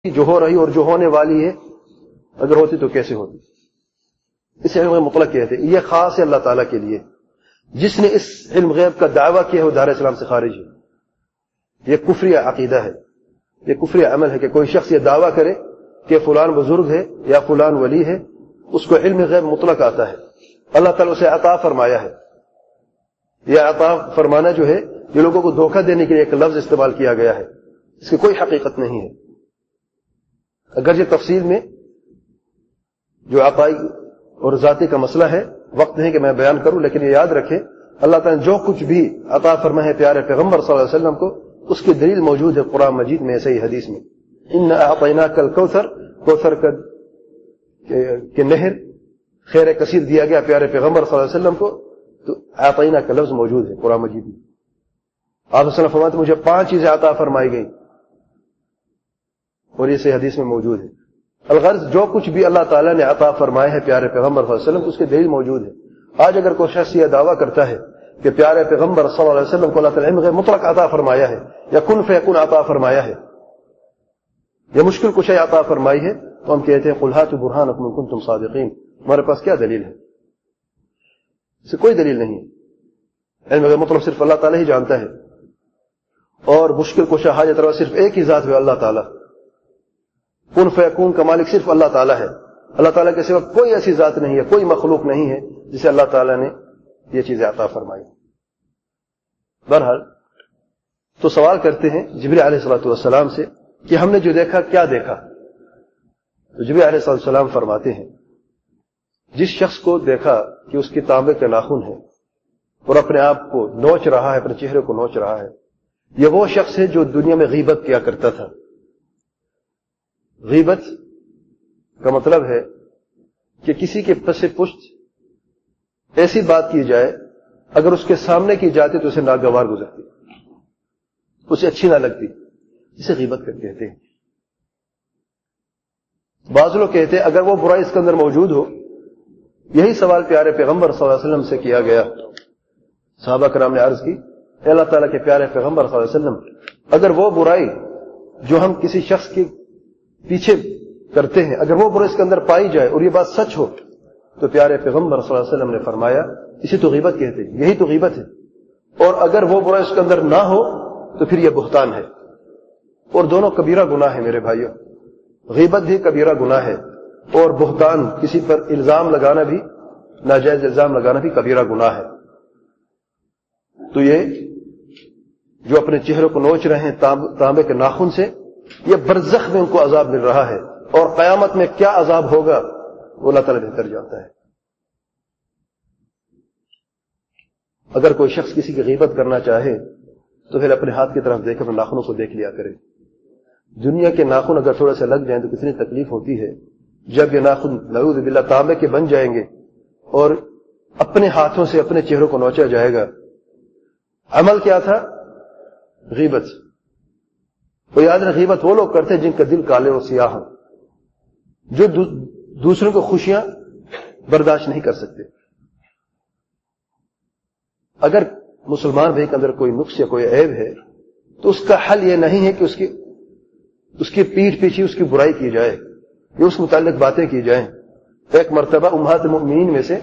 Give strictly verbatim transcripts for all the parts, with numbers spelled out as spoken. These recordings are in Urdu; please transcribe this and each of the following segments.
جو ہو رہی اور جو ہونے والی ہے اگر ہوتی تو کیسے ہوتی. اسے علم مطلق کہتے ہیں. یہ خاص ہے اللہ تعالیٰ کے لیے. جس نے اس علم غیب کا دعویٰ کیا ہے وہ دار اسلام سے خارج ہے. یہ کفری عقیدہ ہے, یہ کفری عمل ہے کہ کوئی شخص یہ دعویٰ کرے کہ فلان بزرگ ہے یا فلان ولی ہے, اس کو علم غیب مطلق آتا ہے. اللہ تعالیٰ اسے عطا فرمایا ہے. یہ عطا فرمانا جو ہے یہ لوگوں کو دھوکہ دینے کے لیے ایک لفظ استعمال کیا گیا ہے, اس کی کوئی حقیقت نہیں ہے. اگرچہ تفصیل میں جو عطائی اور ذاتی کا مسئلہ ہے وقت نہیں کہ میں بیان کروں, لیکن یہ یاد رکھیں اللہ تعالیٰ نے جو کچھ بھی عطا فرمایا ہے پیارے پیغمبر صلی اللہ علیہ وسلم کو, اس کی دلیل موجود ہے قرآن مجید میں, صحیح حدیث میں. انا اعطیناک الکوثر, کوثر کے نہر خیر کثیر دیا گیا پیارے پیغمبر صلی اللہ علیہ وسلم کو, تو اعطیناک کا لفظ موجود ہے قرآن مجید میں. آپ صلی اللہ علیہ وسلم فرماتے مجھے پانچ چیزیں عطا فرمائی گئی اور یہ صحیح حدیث میں موجود ہے. الغرض جو کچھ بھی اللہ تعالیٰ نے عطا فرمایا ہے پیارے پیغمبر صلی اللہ علیہ وسلم اس کے دلیل موجود ہے. آج اگر کوئی شخص یہ دعویٰ کرتا ہے کہ پیارے پیغمبر صلی اللہ علیہ وسلم کو اللہ تعالیٰ نے مطلق عطا فرمایا ہے یا کن فیکون عطا فرمایا ہے یا مشکل کشائی عطا فرمائی ہے, تو ہم کہتے ہیں قل ہاتوا برہانکم ان کنتم صادقین. ہمارے پاس کیا دلیل ہے؟ اس سے کوئی دلیل نہیں ہے. علم مطلب صرف اللہ تعالیٰ ہی جانتا ہے, اور مشکل کشا حاجت روا صرف ایک ہی ذات ہے اللہ تعالیٰ. کن فیکون کا مالک صرف اللہ تعالیٰ ہے. اللہ تعالیٰ کے سوا کوئی ایسی ذات نہیں ہے, کوئی مخلوق نہیں ہے جسے اللہ تعالیٰ نے یہ چیزیں عطا فرمائی. بہرحال تو سوال کرتے ہیں جبریل علیہ الصلوۃ والسلام سے کہ ہم نے جو دیکھا کیا دیکھا؟ تو جبریل علیہ الصلوۃ والسلام فرماتے ہیں جس شخص کو دیکھا کہ اس کی تانبے کے ناخن ہے اور اپنے آپ کو نوچ رہا ہے, اپنے چہرے کو نوچ رہا ہے, یہ وہ شخص ہے جو دنیا میں غیبت کیا کرتا تھا. غیبت کا مطلب ہے کہ کسی کے پس پشت ایسی بات کی جائے اگر اس کے سامنے کی جاتی تو اسے ناگوار گزرتی, اسے اچھی نہ لگتی, اسے غیبت کر کہتے ہیں. بعض لوگ کہتے ہیں اگر وہ برائی اس کے اندر موجود ہو. یہی سوال پیارے پیغمبر صلی اللہ علیہ وسلم سے کیا گیا. صحابہ کرام نے عرض کی اے اللہ تعالیٰ کے پیارے پیغمبر صلی اللہ علیہ وسلم اگر وہ برائی جو ہم کسی شخص کے پیچھے کرتے ہیں اگر وہ برائی اس کے اندر پائی جائے اور یہ بات سچ ہو, تو پیارے پیغمبر صلی اللہ علیہ وسلم نے فرمایا اسے تو غیبت کہتے ہیں, یہی تو غیبت ہے. اور اگر وہ برائی اس کے اندر نہ ہو تو پھر یہ بہتان ہے, اور دونوں کبیرہ گناہ ہے میرے بھائیوں. غیبت بھی کبیرہ گناہ ہے اور بہتان کسی پر الزام لگانا بھی, ناجائز الزام لگانا بھی کبیرہ گناہ ہے. تو یہ جو اپنے چہرے کو نوچ رہے ہیں تانبے کے ناخن سے, یہ برزخ میں ان کو عذاب مل رہا ہے, اور قیامت میں کیا عذاب ہوگا وہ اللہ تعالیٰ بہتر جانتا ہے. اگر کوئی شخص کسی کی غیبت کرنا چاہے تو پھر اپنے ہاتھ کی طرف دیکھ اپنے ناخنوں کو دیکھ لیا کرے. دنیا کے ناخن اگر تھوڑے سے لگ جائیں تو کتنی تکلیف ہوتی ہے. جب یہ ناخن نعوذ باللہ تانبے کے بن جائیں گے اور اپنے ہاتھوں سے اپنے چہروں کو نوچا جائے گا. عمل کیا تھا؟ غیبت. وہ یاد رکھ غیبت وہ لوگ کرتے ہیں جن کا دل کالے اور سیاہ ہو, جو دوسروں کو خوشیاں برداشت نہیں کر سکتے. اگر مسلمان بھائی کے اندر کوئی نقص یا کوئی عیب ہے تو اس کا حل یہ نہیں ہے کہ اس کی اس کی پیٹھ پیچھے اس کی برائی کی جائے یا اس متعلق باتیں کی جائیں. ایک مرتبہ امہات المؤمنین میں سے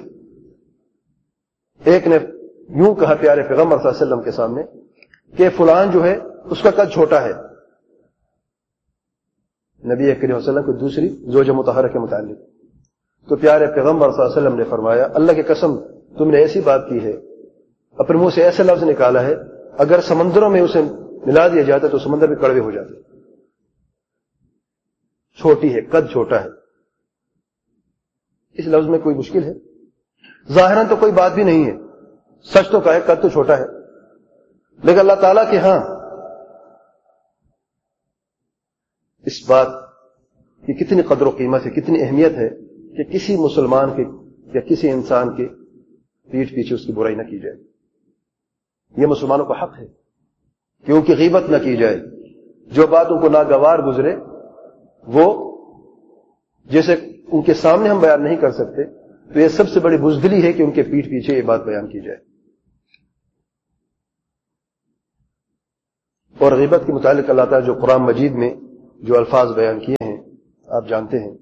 ایک نے یوں کہا پیارے پیغمبر صلی اللہ علیہ وسلم کے سامنے کہ فلان جو ہے اس کا قد چھوٹا ہے. نبی کریم صلی اللہ علیہ وسلم کو دوسری زوجہ مطہرہ کے متعلق. تو پیارے پیغمبر صلی اللہ علیہ وسلم نے فرمایا اللہ کی قسم تم نے ایسی بات کی ہے, اپنے منہ سے ایسے لفظ نکالا ہے اگر سمندروں میں اسے ملا دیا جاتا تو سمندر بھی کڑوے ہو جاتے. چھوٹی ہے, قد چھوٹا ہے. اس لفظ میں کوئی مشکل ہے؟ ظاہراً تو کوئی بات بھی نہیں ہے, سچ تو کہے قد تو چھوٹا ہے, لیکن اللہ تعالیٰ کے ہاں اس بات کی کتنی قدر و قیمت ہے, کتنی اہمیت ہے کہ کسی مسلمان کے یا کسی انسان کے پیٹھ پیچھے اس کی برائی نہ کی جائے. یہ مسلمانوں کا حق ہے کہ ان کی غیبت نہ کی جائے. جو بات ان کو ناگوار گزرے وہ جیسے ان کے سامنے ہم بیان نہیں کر سکتے, تو یہ سب سے بڑی بزدلی ہے کہ ان کے پیٹھ پیچھے یہ بات بیان کی جائے. اور غیبت کے متعلق اللہ تعالیٰ جو قرآن مجید میں جو الفاظ بیان کیے ہیں آپ جانتے ہیں.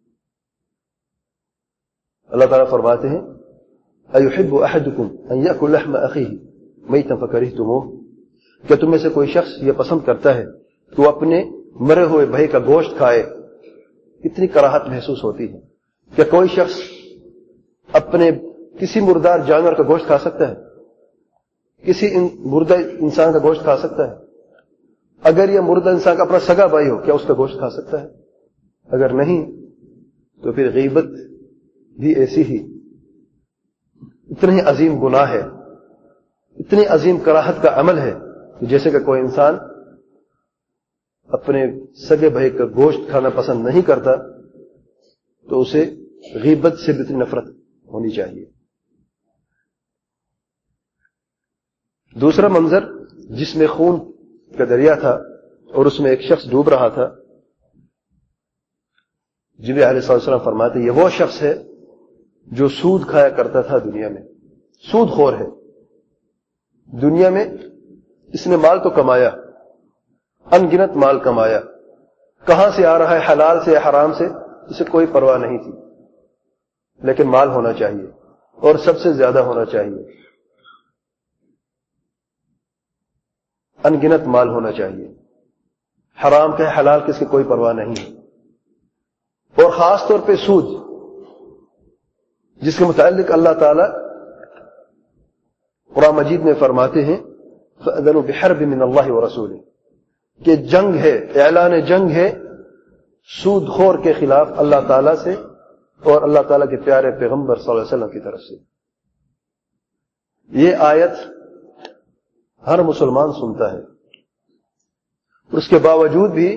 اللہ تعالیٰ فرماتے ہیں اَيُحِبُّ أَحَدُكُمْ أَن يَأْكُلَ لَحْمَ أَخِيهِ مَيْتًا فَكَرِهْتُمُوهُ کہ تم میں سے کوئی شخص یہ پسند کرتا ہے کہ وہ اپنے مرے ہوئے بھائی کا گوشت کھائے. کتنی کراہت محسوس ہوتی ہے. کہ کوئی شخص اپنے کسی مردار جانور کا گوشت کھا سکتا ہے؟ کسی مردہ انسان کا گوشت کھا سکتا ہے؟ اگر یہ مردہ انسان کا اپنا سگا بھائی ہو کیا اس کا گوشت کھا سکتا ہے؟ اگر نہیں تو پھر غیبت بھی ایسی ہی اتنی عظیم گناہ ہے, اتنی عظیم کراہت کا عمل ہے کہ جیسے کہ کوئی انسان اپنے سگے بھائی کا گوشت کھانا پسند نہیں کرتا تو اسے غیبت سے بھی اتنی نفرت ہونی چاہیے. دوسرا منظر جس میں خون کا دریا تھا اور اس میں ایک شخص ڈوب رہا تھا, جبریل علیہ السلام فرماتے یہ وہ شخص ہے جو سود کھایا کرتا تھا دنیا میں, سود خور ہے. دنیا میں اس نے مال تو کمایا, ان گنت مال کمایا, کہاں سے آ رہا ہے, حلال سے یا حرام سے, اسے کوئی پرواہ نہیں تھی, لیکن مال ہونا چاہیے اور سب سے زیادہ ہونا چاہیے, ان گنت مال ہونا چاہیے. حرام کا حلال کس کی کوئی پرواہ نہیں ہے. اور خاص طور پہ سود, جس کے متعلق اللہ تعالی قرآن مجید میں فرماتے ہیں فَأَذَنُوا بِحَرْبٍ مِّنَ اللَّهِ وَرَسُولِهِ کہ جنگ ہے, اعلان جنگ ہے سود خور کے خلاف اللہ تعالی سے اور اللہ تعالی کے پیارے پیغمبر صلی اللہ علیہ وسلم کی طرف سے. یہ آیت ہر مسلمان سنتا ہے, اس کے باوجود بھی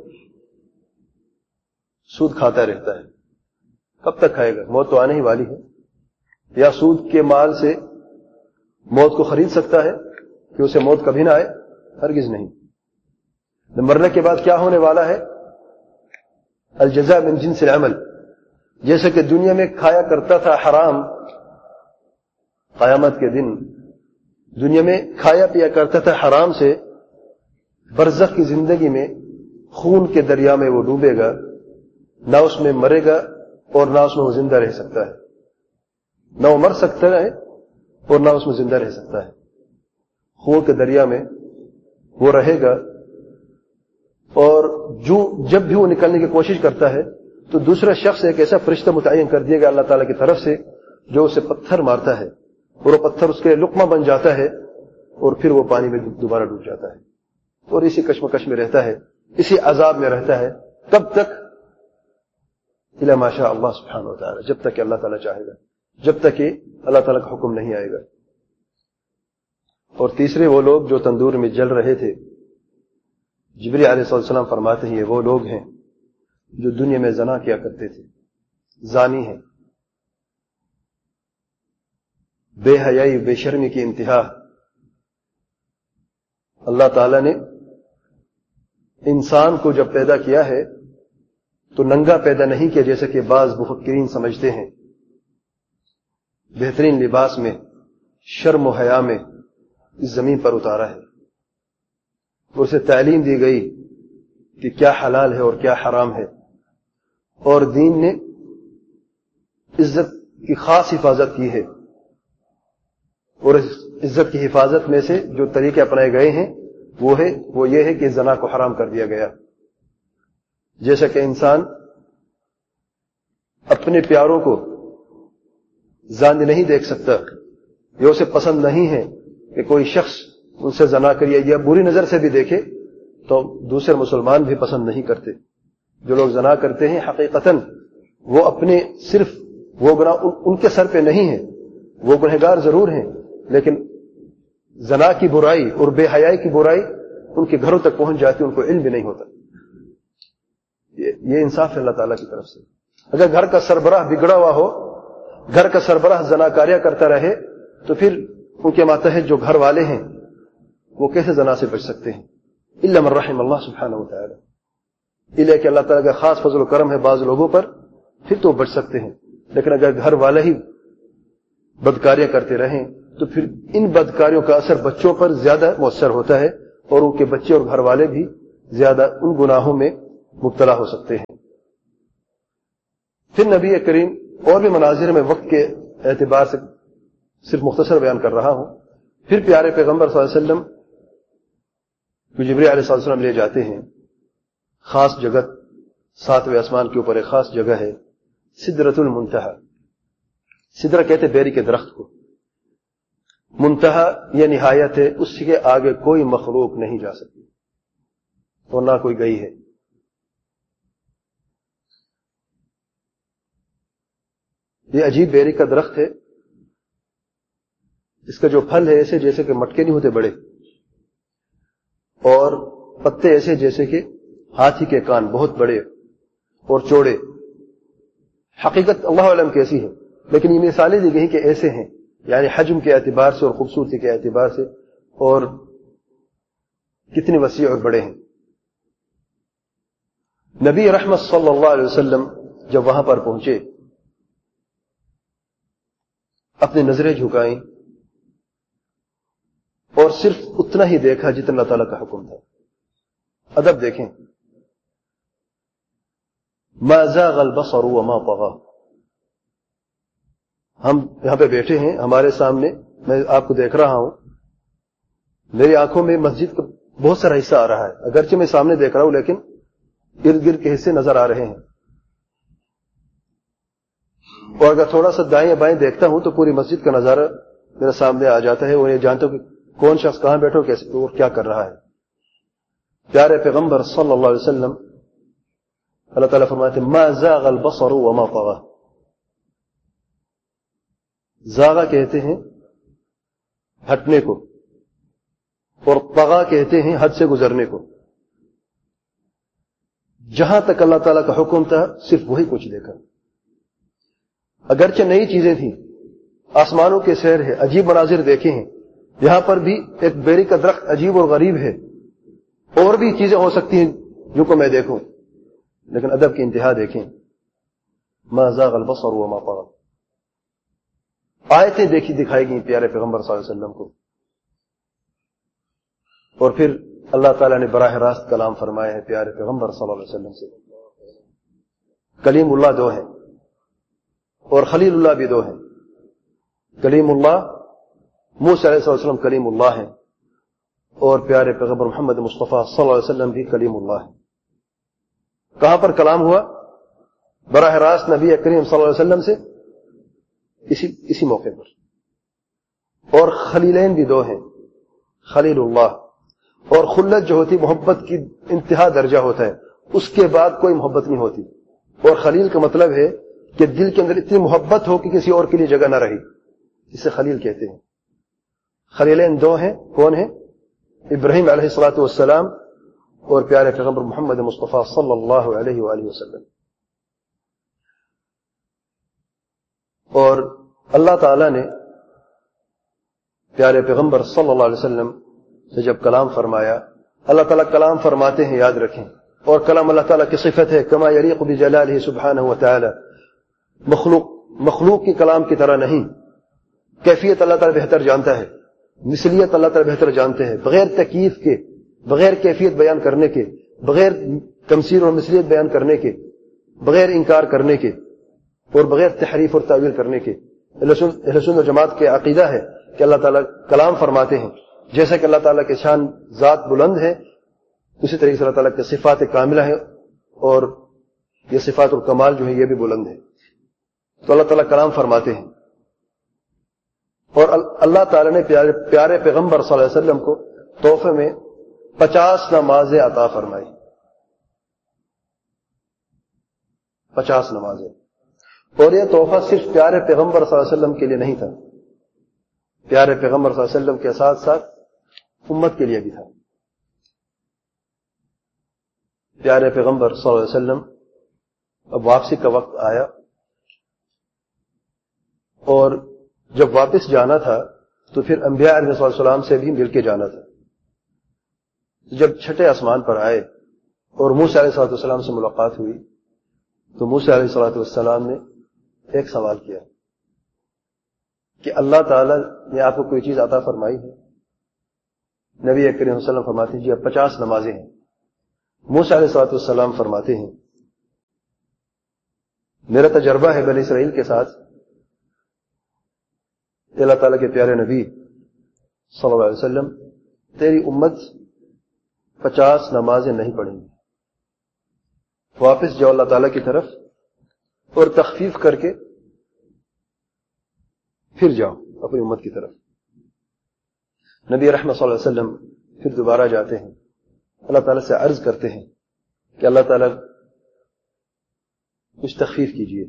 سود کھاتا رہتا ہے. کب تک کھائے گا؟ موت تو آنے ہی والی ہے. یا سود کے مال سے موت کو خرید سکتا ہے کہ اسے موت کبھی نہ آئے؟ ہرگز نہیں. مرنے کے بعد کیا ہونے والا ہے؟ الجزاء من جنس العمل. جیسے کہ دنیا میں کھایا کرتا تھا حرام, قیامت کے دن دنیا میں کھایا پیا کرتا تھا حرام سے, برزخ کی زندگی میں خون کے دریا میں وہ ڈوبے گا, نہ اس میں مرے گا اور نہ اس میں وہ زندہ رہ سکتا ہے. نہ وہ مر سکتا ہے اور نہ اس میں زندہ رہ سکتا ہے. خون کے دریا میں وہ رہے گا, اور جو جب بھی وہ نکلنے کی کوشش کرتا ہے تو دوسرا شخص ایک ایسا فرشتہ متعین کر دیا گا اللہ تعالیٰ کی طرف سے جو اسے پتھر مارتا ہے, اور وہ پتھر اس کے لقمہ بن جاتا ہے اور پھر وہ پانی میں دوبارہ ڈوب جاتا ہے, اور اسی کشمکش میں رہتا ہے, اسی عذاب میں رہتا ہے. کب تک؟ الا ما شاء اللہ سبحانہ و تعالی, جب تک کہ اللہ تعالیٰ چاہے گا, جب تک کہ اللہ تعالیٰ کا حکم نہیں آئے گا. اور تیسرے وہ لوگ جو تندور میں جل رہے تھے, جبریل علیہ السلام فرماتے ہیں یہ وہ لوگ ہیں جو دنیا میں زنا کیا کرتے تھے, زانی ہیں, بے حیائی بے شرمی کی انتہا. اللہ تعالیٰ نے انسان کو جب پیدا کیا ہے تو ننگا پیدا نہیں کیا جیسے کہ بعض مفکرین سمجھتے ہیں. بہترین لباس میں, شرم و حیا میں اس زمین پر اتارا ہے, اور اسے تعلیم دی گئی کہ کیا حلال ہے اور کیا حرام ہے, اور دین نے عزت کی خاص حفاظت کی ہے. اور اس عزت کی حفاظت میں سے جو طریقے اپنائے گئے ہیں وہ ہے وہ یہ ہے کہ زنا کو حرام کر دیا گیا. جیسا کہ انسان اپنے پیاروں کو زانی نہیں دیکھ سکتا, یہ اسے پسند نہیں ہے کہ کوئی شخص ان سے زنا کریے, یا بری نظر سے بھی دیکھے تو دوسرے مسلمان بھی پسند نہیں کرتے. جو لوگ زنا کرتے ہیں حقیقتاً وہ اپنے صرف وہ گناہ ان کے سر پہ نہیں ہے, وہ گنہگار ضرور ہیں, لیکن زنا کی برائی اور بے حیائی کی برائی ان کے گھروں تک پہنچ جاتی, ان کو علم بھی نہیں ہوتا. یہ انصاف ہے اللہ تعالیٰ کی طرف سے. اگر گھر کا سربراہ بگڑا ہوا ہو, گھر کا سربراہ زناکاریاں کرتا رہے, تو پھر ان کے ماتحت جو گھر والے ہیں وہ کیسے زنا سے بچ سکتے ہیں؟ الا من رحم اللہ سبحانہ و تعالی, الا کہ اللہ تعالیٰ کا خاص فضل و کرم ہے بعض لوگوں پر, پھر تو بچ سکتے ہیں. لیکن اگر گھر والے ہی بدکاریاں کرتے رہیں تو پھر ان بدکاریوں کا اثر بچوں پر زیادہ مؤثر ہوتا ہے, اور ان کے بچے اور گھر والے بھی زیادہ ان گناہوں میں مبتلا ہو سکتے ہیں۔ پھر نبی کریم اور بھی مناظر میں وقت کے اعتبار سے صرف مختصر بیان کر رہا ہوں۔ پھر پیارے پیغمبر صلی اللہ علیہ وسلم کو جبریل علیہ السلام لے جاتے ہیں خاص جگہ، ساتویں آسمان کے اوپر ایک خاص جگہ ہے سدرۃ المنتہا۔ سدرہ کہتے بیری کے درخت کو، منتہا یہ نہایت ہے، اس کے آگے کوئی مخلوق نہیں جا سکتی اور نہ کوئی گئی ہے۔ یہ عجیب بیری کا درخت ہے، اس کا جو پھل ہے ایسے جیسے کہ مٹکے نہیں ہوتے بڑے، اور پتے ایسے جیسے کہ ہاتھی کے کان، بہت بڑے اور چوڑے۔ حقیقت اللہ علم کیسی ہے، لیکن یہ مثالیں دی گئی کہ ایسے ہیں، یعنی حجم کے اعتبار سے اور خوبصورتی کے اعتبار سے، اور کتنے وسیع اور بڑے ہیں۔ نبی رحمت صلی اللہ علیہ وسلم جب وہاں پر پہنچے، اپنی نظریں جھکائیں اور صرف اتنا ہی دیکھا جتنا اللہ تعالیٰ کا حکم تھا۔ ادب دیکھیں، ما زاغ البصر وما طغى۔ ہم یہاں پہ بیٹھے ہیں، ہمارے سامنے میں آپ کو دیکھ رہا ہوں، میری آنکھوں میں مسجد کا بہت سارا حصہ آ رہا ہے، اگرچہ میں سامنے دیکھ رہا ہوں لیکن ارد گرد کے حصے نظر آ رہے ہیں، اور اگر تھوڑا سا دائیں بائیں دیکھتا ہوں تو پوری مسجد کا نظارہ میرے سامنے آ جاتا ہے، اور یہ جانتا ہوں کہ کون شخص کہاں بیٹھو کیسے اور کیا کر رہا ہے۔ پیارے پیغمبر صلی اللہ علیہ وسلم، اللہ تعالیٰ فرماتے ہیں ما زاغ البصر وما طغى۔ زاغا کہتے ہیں ہٹنے کو، اور طغا کہتے ہیں حد سے گزرنے کو۔ جہاں تک اللہ تعالیٰ کا حکم تھا صرف وہی کچھ دیکھا، اگرچہ نئی چیزیں تھیں، آسمانوں کے سیر ہے، عجیب مناظر دیکھے ہیں، یہاں پر بھی ایک بیری کا درخت عجیب اور غریب ہے، اور بھی چیزیں ہو سکتی ہیں جو کو میں دیکھوں، لیکن ادب کی انتہا دیکھیں، ما زاغ البصر وما طغى۔ آیتیں دیکھی دکھائی گئی پیارے پیغمبر صلی اللہ علیہ وسلم کو، اور پھر اللہ تعالیٰ نے براہ راست کلام فرمایا ہے پیارے پیغمبر صلی اللہ علیہ وسلم سے۔ کلیم اللہ دو ہیں اور خلیل اللہ بھی دو ہیں۔ کلیم اللہ موسیٰ علیہ السلام کلیم اللہ ہیں، اور پیارے پیغمبر محمد مصطفیٰ صلی اللہ علیہ وسلم بھی کلیم اللہ ہیں۔ کہاں پر کلام ہوا؟ براہ راست نبی کریم صلی اللہ علیہ وسلم سے اسی اسی موقع پر۔ اور خلیلین بھی دو ہیں، خلیل اللہ، اور خلت جو ہوتی محبت کی انتہا درجہ ہوتا ہے، اس کے بعد کوئی محبت نہیں ہوتی، اور خلیل کا مطلب ہے کہ دل کے اندر اتنی محبت ہو کہ کسی اور کے لیے جگہ نہ رہی، اسے خلیل کہتے ہیں۔ خلیلین دو ہیں، کون ہیں؟ ابراہیم علیہ الصلوۃ والسلام اور پیارے پیغمبر محمد مصطفیٰ صلی اللہ علیہ وآلہ وسلم۔ اور اللہ تعالیٰ نے پیارے پیغمبر صلی اللہ علیہ وسلم سے جب کلام فرمایا، اللہ تعالیٰ کلام فرماتے ہیں، یاد رکھیں، اور کلام اللہ تعالیٰ کی صفت ہے کما یلیق بجلالہ سبحانہ وتعالی، مخلوق مخلوق کی کلام کی طرح نہیں۔ کیفیت اللہ تعالیٰ بہتر جانتا ہے، مثلیت اللہ تعالیٰ بہتر جانتے ہیں، بغیر تکییف کے، بغیر کیفیت بیان کرنے کے، بغیر تمثیل اور مثلیت بیان کرنے کے، بغیر انکار کرنے کے، اور بغیر تحریف اور تعویل کرنے کے۔ اہل سنت و جماعت کے عقیدہ ہے کہ اللہ تعالیٰ کلام فرماتے ہیں، جیسا کہ اللہ تعالیٰ کے شان ذات بلند ہے، اسی طریقے سے اللہ تعالیٰ کے صفات کاملہ ہیں، اور یہ صفات اور کمال جو ہے یہ بھی بلند ہے۔ تو اللہ تعالیٰ کلام فرماتے ہیں، اور اللہ تعالیٰ نے پیارے, پیارے پیغمبر صلی اللہ علیہ وسلم کو تحفے میں پچاس نمازیں عطا فرمائی، پچاس نمازیں۔ اور یہ تحفہ صرف پیارے پیغمبر صلی اللہ علیہ وسلم کے لیے نہیں تھا، پیارے پیغمبر صلی اللہ علیہ وسلم کے ساتھ ساتھ امت کے لیے بھی تھا۔ پیارے پیغمبر صلی اللہ علیہ وسلم اب واپسی کا وقت آیا، اور جب واپس جانا تھا تو پھر انبیاء علیہ السلام سے بھی مل کے جانا تھا۔ جب چھٹے آسمان پر آئے اور موسیٰ علیہ السلام سے ملاقات ہوئی تو موسیٰ علیہ السلام نے ایک سوال کیا کہ اللہ تعالیٰ نے آپ کو کوئی چیز عطا فرمائی ہے؟ نبی کریم صلی اللہ علیہ وسلم فرماتے ہیں جی اب پچاس نمازیں ہیں۔ موسیٰ علیہ السلام فرماتے ہیں میرا تجربہ ہے بنی اسرائیل کے ساتھ، اللہ تعالیٰ کے پیارے نبی صلی اللہ علیہ وسلم تیری امت پچاس نمازیں نہیں پڑھیں گی، واپس جاؤ اللہ تعالیٰ کی طرف اور تخفیف کر کے پھر جاؤ اپنی امت کی طرف۔ نبی رحمت صلی اللہ علیہ وسلم پھر دوبارہ جاتے ہیں، اللہ تعالیٰ سے عرض کرتے ہیں کہ اللہ تعالیٰ کچھ تخفیف کیجیے۔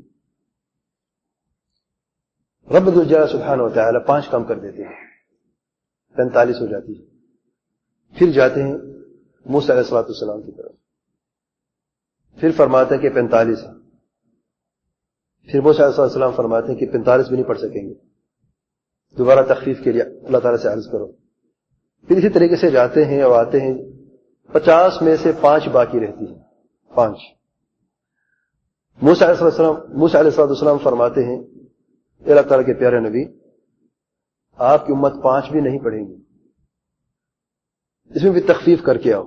رب الجلال سبحانہ و تعالیٰ پانچ کام کر دیتے ہیں، پینتالیس ہو جاتی ہے۔ پھر جاتے ہیں موسیٰ علیہ الصلوۃ والسلام کی طرف، پھر فرماتے ہیں کہ پینتالیس ہے۔ پھر موسیٰ علیہ السلام فرماتے ہیں کہ پینتالیس بھی نہیں پڑھ سکیں گے، دوبارہ تخفیف کے لیے اللہ تعالیٰ سے عرض کرو۔ پھر اسی طریقے سے جاتے ہیں اور آتے ہیں، پچاس میں سے پانچ باقی رہتی ہیں، پانچ۔ موسیٰ علیہ السلام موسیٰ علیہ السلام فرماتے ہیں اللہ تعالیٰ کے پیارے نبی آپ کی امت پانچ بھی نہیں پڑھیں گی، اس میں بھی تخفیف کر کے آؤ۔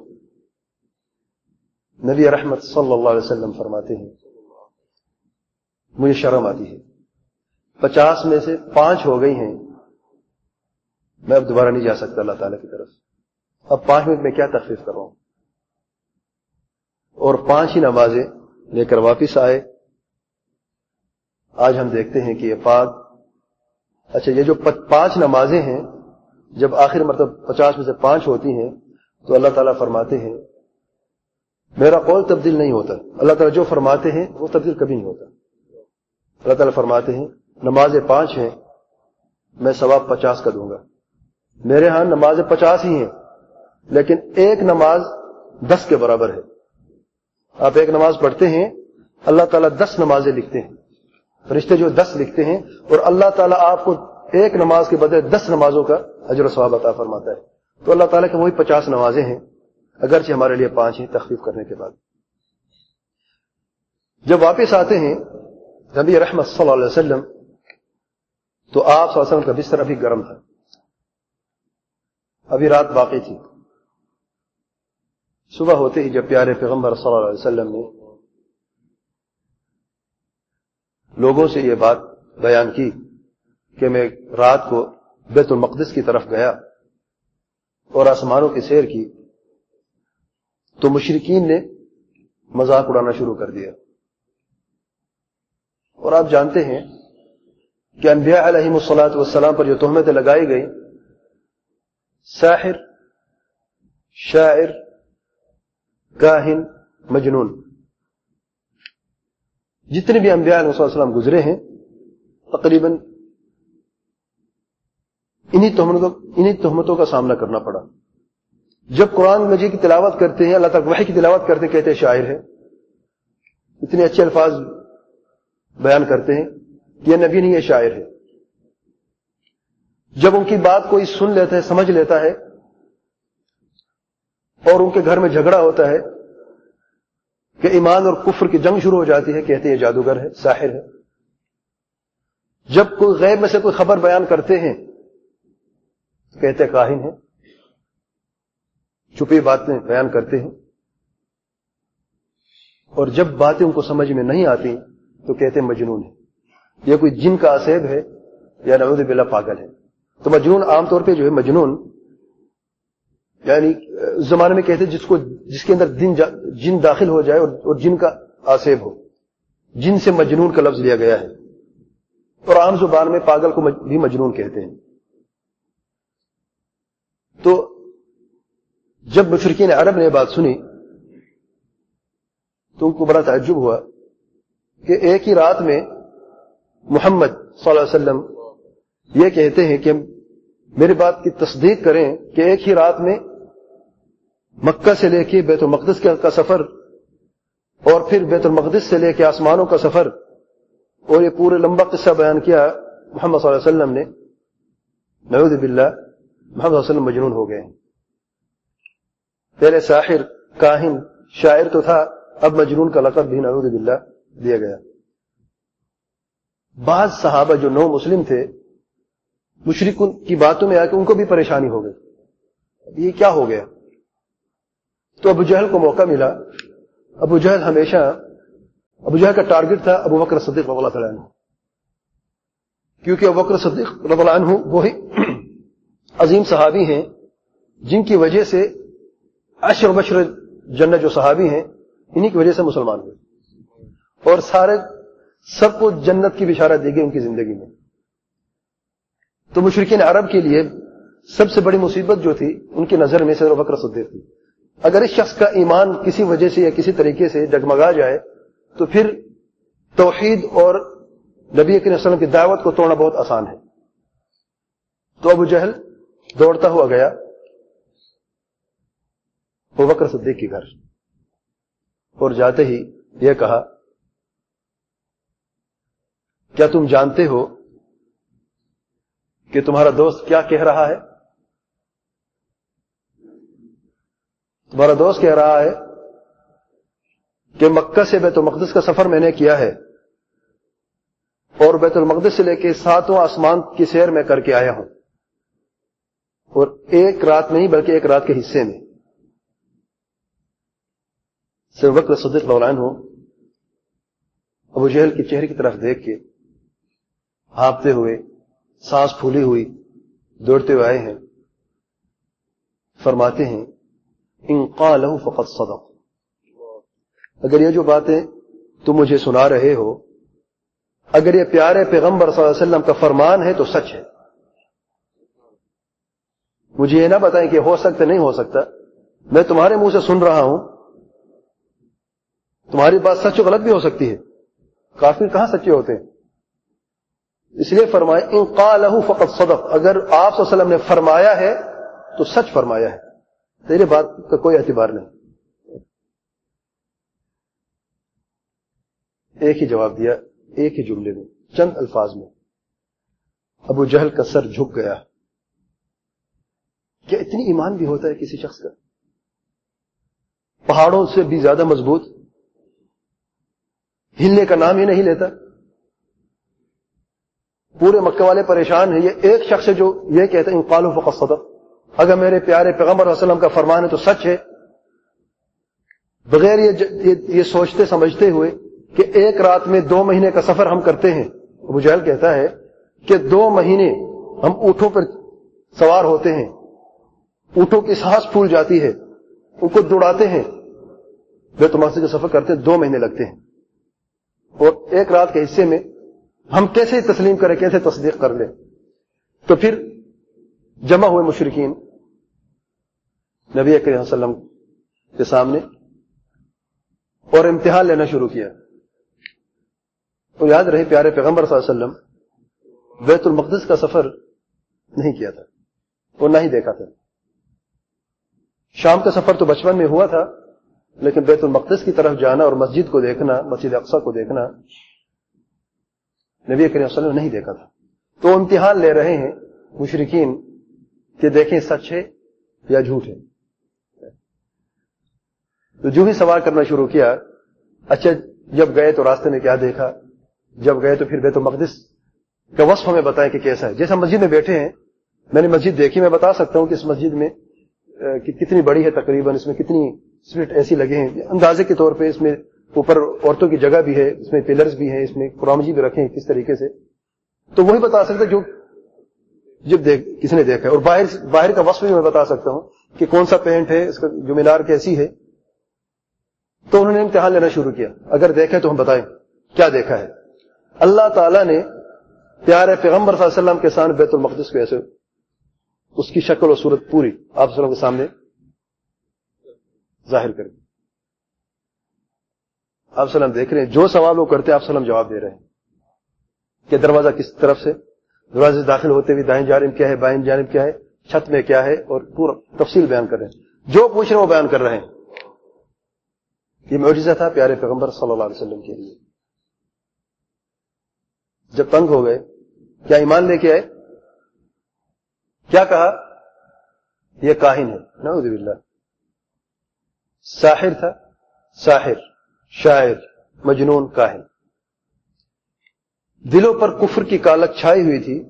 نبی رحمت صلی اللہ علیہ وسلم فرماتے ہیں مجھے شرم آتی ہے، پچاس میں سے پانچ ہو گئی ہیں، میں اب دوبارہ نہیں جا سکتا اللہ تعالیٰ کی طرف، اب پانچ منٹ میں کیا تخفیف کر رہا ہوں۔ اور پانچ ہی نمازیں لے کر واپس آئے۔ آج ہم دیکھتے ہیں کہ یہ پاک اچھا یہ جو پانچ نمازیں ہیں جب آخر مرتبہ پچاس میں سے پانچ ہوتی ہیں تو اللہ تعالیٰ فرماتے ہیں میرا قول تبدیل نہیں ہوتا، اللہ تعالیٰ جو فرماتے ہیں وہ تبدیل کبھی نہیں ہوتا۔ اللہ تعالیٰ فرماتے ہیں نمازیں پانچ ہیں، میں ثواب پچاس کا دوں گا۔ میرے ہاں نمازیں پچاس ہی ہیں لیکن ایک نماز دس کے برابر ہے۔ آپ ایک نماز پڑھتے ہیں، اللہ تعالیٰ دس نمازیں لکھتے ہیں، فرشتے جو دس لکھتے ہیں، اور اللہ تعالیٰ آپ کو ایک نماز کے بدلے دس نمازوں کا اجر و ثواب عطا فرماتا ہے۔ تو اللہ تعالیٰ کے وہی پچاس نمازیں ہیں، اگرچہ ہمارے لیے پانچ ہیں تخفیف کرنے کے بعد۔ جب واپس آتے ہیں نبی رحمت صلی اللہ علیہ وسلم تو آپ صلی اللہ علیہ وسلم کا بستر ابھی گرم تھا، ابھی رات باقی تھی۔ صبح ہوتے ہی جب پیارے پیغمبر صلی اللہ علیہ وسلم نے لوگوں سے یہ بات بیان کی کہ میں رات کو بیت المقدس کی طرف گیا اور آسمانوں کی سیر کی تو مشرکین نے مذاق اڑانا شروع کر دیا۔ اور آپ جانتے ہیں کہ انبیاء علیہم الصلاۃ والسلام پر جو تہمتیں لگائی گئی، ساحر، شاعر، کاہن، مجنون، جتنے بھی انبیاء علیہ السلام گزرے ہیں تقریباً انہی تہمتوں انہی تہمتوں کا سامنا کرنا پڑا۔ جب قرآن مجید کی تلاوت کرتے ہیں، اللہ تعالیٰ وحی کی تلاوت کرتے ہیں، کہتے ہیں شاعر ہے، اتنے اچھے الفاظ بیان کرتے ہیں کہ یہ نبی نہیں، یہ شاعر ہے۔ جب ان کی بات کوئی سن لیتا ہے، سمجھ لیتا ہے اور ان کے گھر میں جھگڑا ہوتا ہے کہ ایمان اور کفر کی جنگ شروع ہو جاتی ہے، کہتے ہیں یہ جادوگر ہے، ساحر ہے۔ جب کوئی غیب میں سے کوئی خبر بیان کرتے ہیں تو کہتے ہیں کاہن ہے، چھپی باتیں بیان کرتے ہیں، اور جب باتیں ان کو سمجھ میں نہیں آتی تو کہتے ہیں مجنون ہے، یہ کوئی جن کا آسیب ہے یا نعوذ باللہ پاگل ہے۔ تو مجنون عام طور پہ جو ہے مجنون یعنی اس زمانے میں کہتے ہیں جس کو جس کے اندر دن جن داخل ہو جائے اور جن کا آسیب ہو، جن سے مجنون کا لفظ لیا گیا ہے، اور عام زبان میں پاگل کو بھی مجنون کہتے ہیں۔ تو جب مشرکین عرب نے یہ بات سنی تو ان کو بڑا تعجب ہوا کہ ایک ہی رات میں محمد صلی اللہ علیہ وسلم یہ کہتے ہیں کہ میری بات کی تصدیق کریں کہ ایک ہی رات میں مکہ سے لے کے بیت المقدس کا سفر اور پھر بیت المقدس سے لے کے آسمانوں کا سفر، اور یہ پورے لمبا قصہ بیان کیا محمد صلی اللہ علیہ وسلم نے۔ نعوذ باللہ محمد صلی اللہ علیہ وسلم مجنون ہو گئے ہیں۔ پہلے ساحر، کاہن، شاعر تو تھا، اب مجنون کا لقب بھی نعوذ باللہ دیا گیا۔ بعض صحابہ جو نو مسلم تھے مشرکوں کی باتوں میں آ کے ان کو بھی پریشانی ہو گئی، یہ کیا ہو گیا؟ تو ابو جہل کو موقع ملا. ابو جہل ہمیشہ ابو جہل کا ٹارگٹ تھا ابو بکر صدیق رضی اللہ تعالیٰ عنہ, کیونکہ ابو بکر صدیق رضی اللہ عنہ وہی عظیم صحابی ہیں جن کی وجہ سے عشر بشر جنت جو صحابی ہیں انہی کی وجہ سے مسلمان ہوئے, اور سارے سب کو جنت کی بشارت دی گئی ان کی زندگی میں. تو مشرکین عرب کے لیے سب سے بڑی مصیبت جو تھی ان کی نظر میں صرف ابو بکر صدیق تھی. اگر اس شخص کا ایمان کسی وجہ سے یا کسی طریقے سے ڈگمگا جائے تو پھر توحید اور نبی کریم صلی اللہ علیہ وسلم کی دعوت کو توڑنا بہت آسان ہے. تو ابو جہل دوڑتا ہوا گیا ابو بکر صدیق کے گھر, اور جاتے ہی یہ کہا, کیا تم جانتے ہو کہ تمہارا دوست کیا کہہ رہا ہے؟ تمہارا دوست کہہ رہا ہے کہ مکہ سے بیت المقدس کا سفر میں نے کیا ہے, اور بیت المقدس سے لے کے ساتوں آسمان کی سیر میں کر کے آیا ہوں, اور ایک رات نہیں بلکہ ایک رات کے حصے میں. ابو بکر صدیق رضی اللہ عنہ ابو جہل کے چہرے کی طرف دیکھ کے ہانپتے ہوئے, سانس پھولی ہوئی دوڑتے ہوئے آئے ہیں. فرماتے ہیں ان قالہ فقد صدق, اگر یہ جو باتیں تم مجھے سنا رہے ہو, اگر یہ پیارے پیغمبر صلی اللہ علیہ وسلم کا فرمان ہے تو سچ ہے. مجھے یہ نہ بتائیں کہ ہو سکتا نہیں ہو سکتا, میں تمہارے منہ سے سن رہا ہوں, تمہاری بات سچ و غلط بھی ہو سکتی ہے, کافر کہاں سچے ہوتے ہیں. اس لیے فرمائے ان قالہ فقد صدق, اگر آپ صلی اللہ علیہ وسلم نے فرمایا ہے تو سچ فرمایا ہے, تیرے بات کا کوئی اعتبار نہیں. ایک ہی جواب دیا, ایک ہی جملے میں, چند الفاظ میں. ابو جہل کا سر جھک گیا. کیا اتنی ایمان بھی ہوتا ہے کسی شخص کا؟ پہاڑوں سے بھی زیادہ مضبوط, ہلنے کا نام ہی نہیں لیتا. پورے مکہ والے پریشان ہیں, یہ ایک شخص ہے جو یہ کہتا ہے ان قالوا فقد صدق, اگر میرے پیارے پیغمبر صلی اللہ علیہ وسلم کا فرمان ہے تو سچ ہے, بغیر یہ, یہ, یہ سوچتے سمجھتے ہوئے کہ ایک رات میں دو مہینے کا سفر ہم کرتے ہیں. ابو جہل کہتا ہے کہ دو مہینے ہم اونٹوں پر سوار ہوتے ہیں, اونٹوں کی سانس پھول جاتی ہے, ان کو دوڑاتے ہیں, بیت المقدس کا سفر کرتے ہیں, دو مہینے لگتے ہیں, اور ایک رات کے حصے میں ہم کیسے تسلیم کریں, کیسے تصدیق کر لیں. تو پھر جمع ہوئے مشرکین نبی کریم صلی اللہ علیہ وسلم کے سامنے اور امتحان لینا شروع کیا. اور یاد رہے پیارے پیغمبر صلی اللہ علیہ وسلم بیت المقدس کا سفر نہیں کیا تھا اور نہ ہی دیکھا تھا. شام کا سفر تو بچپن میں ہوا تھا, لیکن بیت المقدس کی طرف جانا اور مسجد کو دیکھنا, مسجد اقصی کو دیکھنا نبی کریم صلی اللہ علیہ وسلم نے نہیں دیکھا تھا. تو امتحان لے رہے ہیں مشرکین کہ دیکھیں سچ ہے یا جھوٹ ہے. تو جو ہی سوال کرنا شروع کیا, اچھا جب گئے تو راستے میں کیا دیکھا, جب گئے تو پھر بیت المقدس کا وصف ہمیں بتائیں کہ کیسا ہے. جیسا مسجد میں بیٹھے ہیں, میں نے مسجد دیکھی, میں بتا سکتا ہوں کہ اس مسجد میں کتنی بڑی ہے, تقریباً اس میں کتنی سپرٹ ایسی لگے ہیں, اندازے کے طور پہ اس میں اوپر عورتوں کی جگہ بھی ہے, اس میں پلرز بھی ہیں, اس میں قرآن مجید بھی رکھے ہیں کس طریقے سے, تو وہی بتا سکتا جو جب دیکھ کسی نے دیکھا ہے. اور باہر باہر کا وصف بھی میں بتا سکتا ہوں کہ کون سا پینٹ ہے, اس کا جو مینار کیسی ہے. تو انہوں نے امتحان لینا شروع کیا, اگر دیکھے تو ہم بتائیں کیا دیکھا ہے. اللہ تعالیٰ نے پیارے پیغمبر صلی اللہ علیہ وسلم کے سامنے بیت المقدس کو ایسے اس کی شکل و صورت پوری آپ صلی اللہ علیہ وسلم کے سامنے ظاہر کر دی. آپ صلی اللہ علیہ وسلم دیکھ رہے ہیں, جو سوال وہ کرتے آپ صلی اللہ علیہ وسلم جواب دے رہے ہیں کہ دروازہ کس طرف سے, دروازے سے داخل ہوتے ہوئے دائیں جانب کیا ہے, بائیں جانب کیا ہے, چھت میں کیا ہے, اور پورا تفصیل بیان کر رہے ہیں. جو پوچھ رہے ہیں وہ بیان کر رہے ہیں. یہ معجزہ تھا پیارے پیغمبر صلی اللہ علیہ وسلم کے لیے. جب تنگ ہو گئے, کیا ایمان لے کے آئے, کیا کہا, یہ کاہن ہے, نعوذ باللہ, ساحر تھا, ساحر, شاعر, مجنون, کاہن. دلوں پر کفر کی کالک چھائی ہوئی تھی,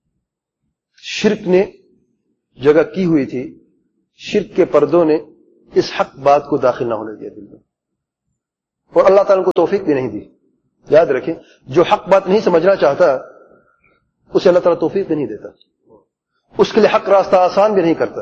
شرک نے جگہ کی ہوئی تھی, شرک کے پردوں نے اس حق بات کو داخل نہ ہونے دیا دل میں، اور اللہ تعالیٰ کو توفیق بھی نہیں دی. یاد رکھیں، جو حق بات نہیں سمجھنا چاہتا اسے اللہ تعالیٰ توفیق بھی نہیں دیتا، اس کے لیے حق راستہ آسان بھی نہیں کرتا.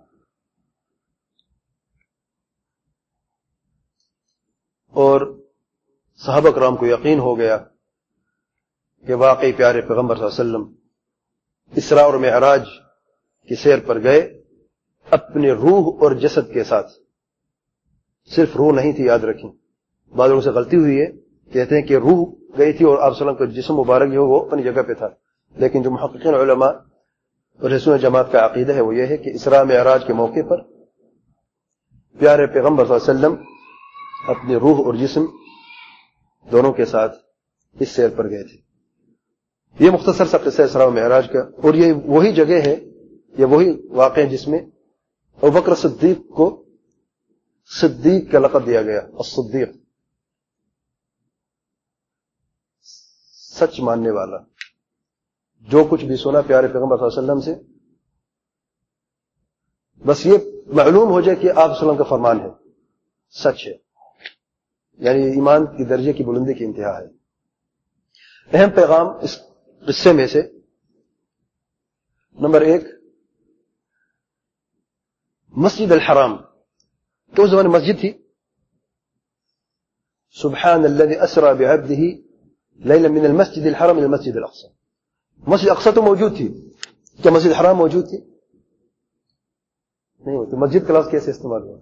اور صحابہ کرام کو یقین ہو گیا کہ واقعی پیارے پیغمبر صلی اللہ علیہ وسلم اسراء اور معراج کی سیر پر گئے اپنے روح اور جسد کے ساتھ. صرف روح نہیں تھی، یاد رکھیں، بعض لوگوں سے غلطی ہوئی ہے، کہتے ہیں کہ روح گئی تھی اور آپ صلی اللہ علیہ وسلم کا جسم مبارک جو وہ اپنی جگہ پہ تھا. لیکن جو محققین علماء اور رسول جماعت کا عقیدہ ہے وہ یہ ہے کہ اسراء معراج کے موقع پر پیارے پیغمبر صلی اللہ علیہ وسلم اپنے روح اور جسم دونوں کے ساتھ اس سیر پر گئے تھے. یہ مختصر سا قصہ اسراء و معراج کا، اور یہ وہی جگہ ہے، یہ وہی واقع ہے جس میں ابوبکر صدیق کو صدیق کا لقب دیا گیا، الصدیق، سچ ماننے والا. جو کچھ بھی سنا پیارے پیغمبر صلی اللہ علیہ وسلم سے بس یہ معلوم ہو جائے کہ آپ صلی اللہ علیہ وسلم کا فرمان ہے، سچ ہے، یعنی ایمان کی درجے کی بلندی کی انتہا ہے. اہم پیغام اس قصے میں سے نمبر ایک، مسجد الحرام، تو اس زمانے مسجد تھی. سبحان الذي اسرى بعبده ليلا من المسجد الحرام الى المسجد الاقصى. مسجد اقصی تو موجود تھی، کیا مسجد حرام موجود تھی؟ نہیں. تو مسجد کا لفظ کیسے استعمال ہوا؟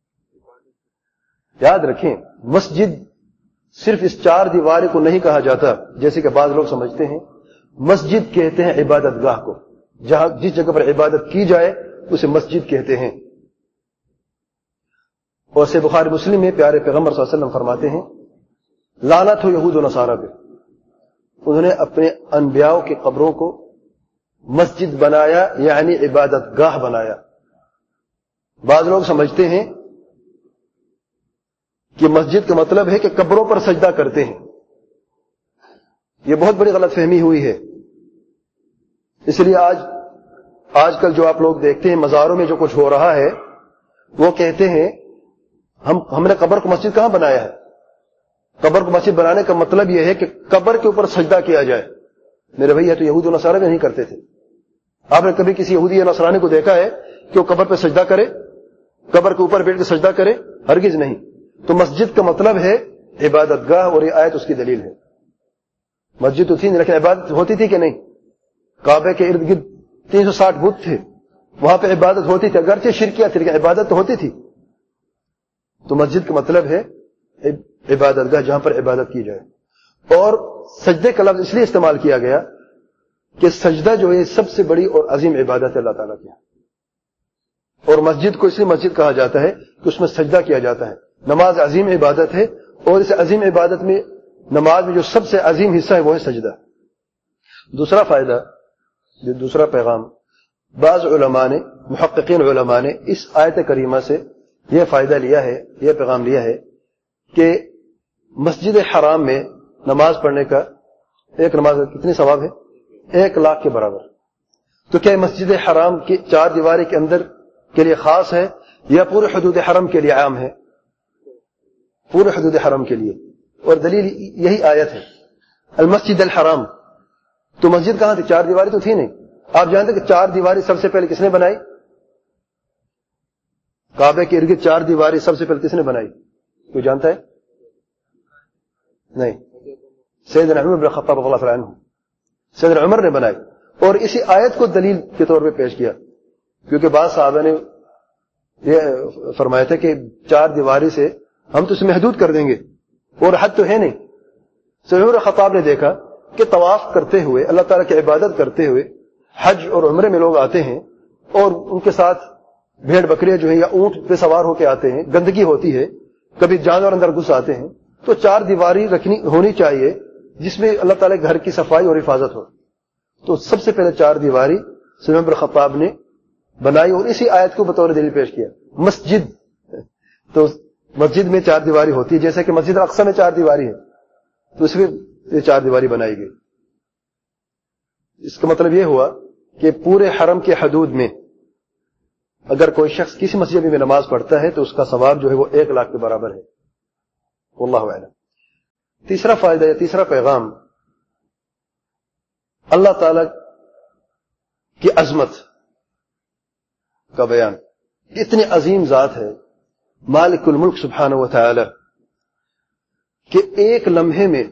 یاد رکھیں، مسجد صرف اس چار دیواری کو نہیں کہا جاتا جیسے کہ بعض لوگ سمجھتے ہیں. مسجد کہتے ہیں عبادت گاہ کو، جہاں جس جگہ پر عبادت کی جائے اسے مسجد کہتے ہیں. اور سے بخاری مسلم میں پیارے پیغمبر صلی اللہ علیہ وسلم فرماتے ہیں، لعنت ہو یہود و نصارہ پہ، انہوں نے اپنے انبیاء کی قبروں کو مسجد بنایا، یعنی عبادت گاہ بنایا. بعض لوگ سمجھتے ہیں کہ مسجد کا مطلب ہے کہ قبروں پر سجدہ کرتے ہیں. یہ بہت بڑی غلط فہمی ہوئی ہے. اس لیے آج آج کل جو آپ لوگ دیکھتے ہیں مزاروں میں جو کچھ ہو رہا ہے، وہ کہتے ہیں ہم ہم نے قبر کو مسجد کہاں بنایا ہے. قبر کو مسجد بنانے کا مطلب یہ ہے کہ قبر کے اوپر سجدہ کیا جائے. میرے بھائی یہ تو یہود و نصارہ بھی نہیں کرتے تھے. آپ نے کبھی کسی یہودی یا نصرانی کو دیکھا ہے کہ وہ قبر پہ سجدہ کرے، قبر کے اوپر بیٹھ کے سجدہ کرے؟ ہرگز نہیں. تو مسجد کا مطلب ہے عبادت گاہ، اور یہ آیت اس کی دلیل ہے. مسجد تو تھی نہیں، لیکن عبادت ہوتی تھی کہ نہیں؟ کعبے کے ارد گرد تین سو ساٹھ بت تھے، وہاں پہ عبادت ہوتی تھی، اگرچہ شرکیہ تھی لیکن عبادت تو ہوتی تھی. تو مسجد کا مطلب ہے عبادت گاہ، جہاں پر عبادت کی جائے. اور سجدے کا لفظ اس لیے استعمال کیا گیا کہ سجدہ جو ہے سب سے بڑی اور عظیم عبادت ہے اللہ تعالیٰ کی. اور مسجد کو اس لیے مسجد کہا جاتا ہے کہ اس میں سجدہ کیا جاتا ہے. نماز عظیم عبادت ہے، اور اس عظیم عبادت میں نماز میں جو سب سے عظیم حصہ ہے وہ ہے سجدہ. دوسرا فائدہ، جو دوسرا پیغام، بعض علماء نے، محققین علماء نے اس آیت کریمہ سے یہ فائدہ لیا ہے، یہ پیغام لیا ہے کہ مسجد حرام میں نماز پڑھنے کا ایک نماز کتنی ثواب ہے؟ ایک لاکھ کے برابر. تو کیا مسجد حرام کی چار دیواری کے اندر کے لیے خاص ہے یا پورے حدود حرم کے لیے عام ہے؟ پورے حدود حرم کے لیے. اور دلیل یہی آیت ہے، المسجد الحرام. تو مسجد کہاں تھی؟ چار دیواری تو تھی نہیں. آپ جانتے کہ چار دیواری سب سے پہلے کس نے بنائی؟ کعبے کے ارد چار دیواری سب سے پہلے کس نے بنائی؟ کوئی جانتا ہے؟ نہیں. سیدنا عمر بن خطاب رضی اللہ عنہ، سیدنا عمر نے بنائی. اور اسی آیت کو دلیل کے طور پہ پیش کیا، کیونکہ بعض صحابہ نے یہ فرمایا تھا کہ چار دیواری سے ہم تو اسے محدود کر دیں گے، اور حد تو ہے نہیں. سیدنا عمر خطاب نے دیکھا کہ طواف کرتے ہوئے، اللہ تعالیٰ کی عبادت کرتے ہوئے حج اور عمرے میں لوگ آتے ہیں، اور ان کے ساتھ بھیڑ بکریاں جو ہیں یا اونٹ پہ سوار ہو کے آتے ہیں، گندگی ہوتی ہے، کبھی جانور اندر گھس آتے ہیں. تو چار دیواری رکھنی ہونی چاہیے جس میں اللہ تعالیٰ کے گھر کی صفائی اور حفاظت ہو. تو سب سے پہلے چار دیواری سیدنا عمر خطاب نے بنائی، اور اسی آیت کو بطور دلیل پیش کیا. مسجد، تو مسجد میں چار دیواری ہوتی ہے، جیسے کہ مسجد اقصی میں چار دیواری ہے، تو اس میں یہ چار دیواری بنائی گئی. اس کا مطلب یہ ہوا کہ پورے حرم کے حدود میں اگر کوئی شخص کسی مسجد میں نماز پڑھتا ہے تو اس کا ثواب جو ہے وہ ایک لاکھ کے برابر ہے. واللہ اعلم. تیسرا فائدہ یا تیسرا پیغام اللہ تعالی کی عظمت کا بیان. اتنی عظیم ذات ہے مالک الملک سبحانہ و تعالی کہ ایک لمحے میں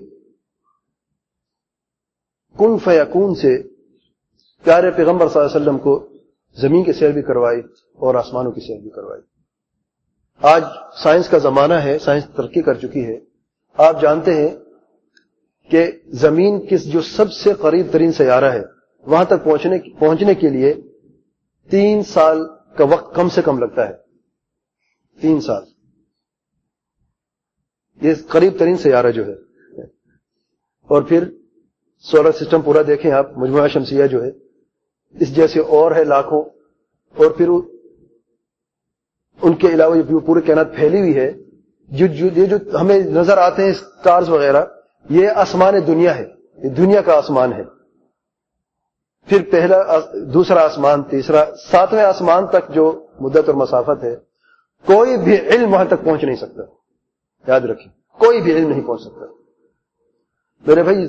کن فیکون سے پیارے پیغمبر صلی اللہ علیہ وسلم کو زمین کی سیر بھی کروائی اور آسمانوں کی سیر بھی کروائی. آج سائنس کا زمانہ ہے, سائنس ترقی کر چکی ہے. آپ جانتے ہیں کہ زمین کس جو سب سے قریب ترین سیارہ ہے وہاں تک پہنچنے پہنچنے کے لیے تین سال کا وقت کم سے کم لگتا ہے. تین سال یہ قریب ترین سیارہ جو ہے. اور پھر سولر سسٹم پورا دیکھیں آپ, مجموعہ شمسیہ جو ہے اس جیسے اور ہے لاکھوں, اور پھر ان کے علاوہ یہ پورے کائنات پھیلی ہوئی ہے. جو یہ جو ہمیں نظر آتے ہیں اسٹارز وغیرہ یہ آسمان دنیا ہے, یہ دنیا کا آسمان ہے. پھر پہلا دوسرا آسمان, تیسرا, ساتویں آسمان تک جو مدت اور مسافت ہے کوئی بھی علم وہاں تک پہنچ نہیں سکتا. یاد رکھیں کوئی بھی علم نہیں پہنچ سکتا. میرے بھائی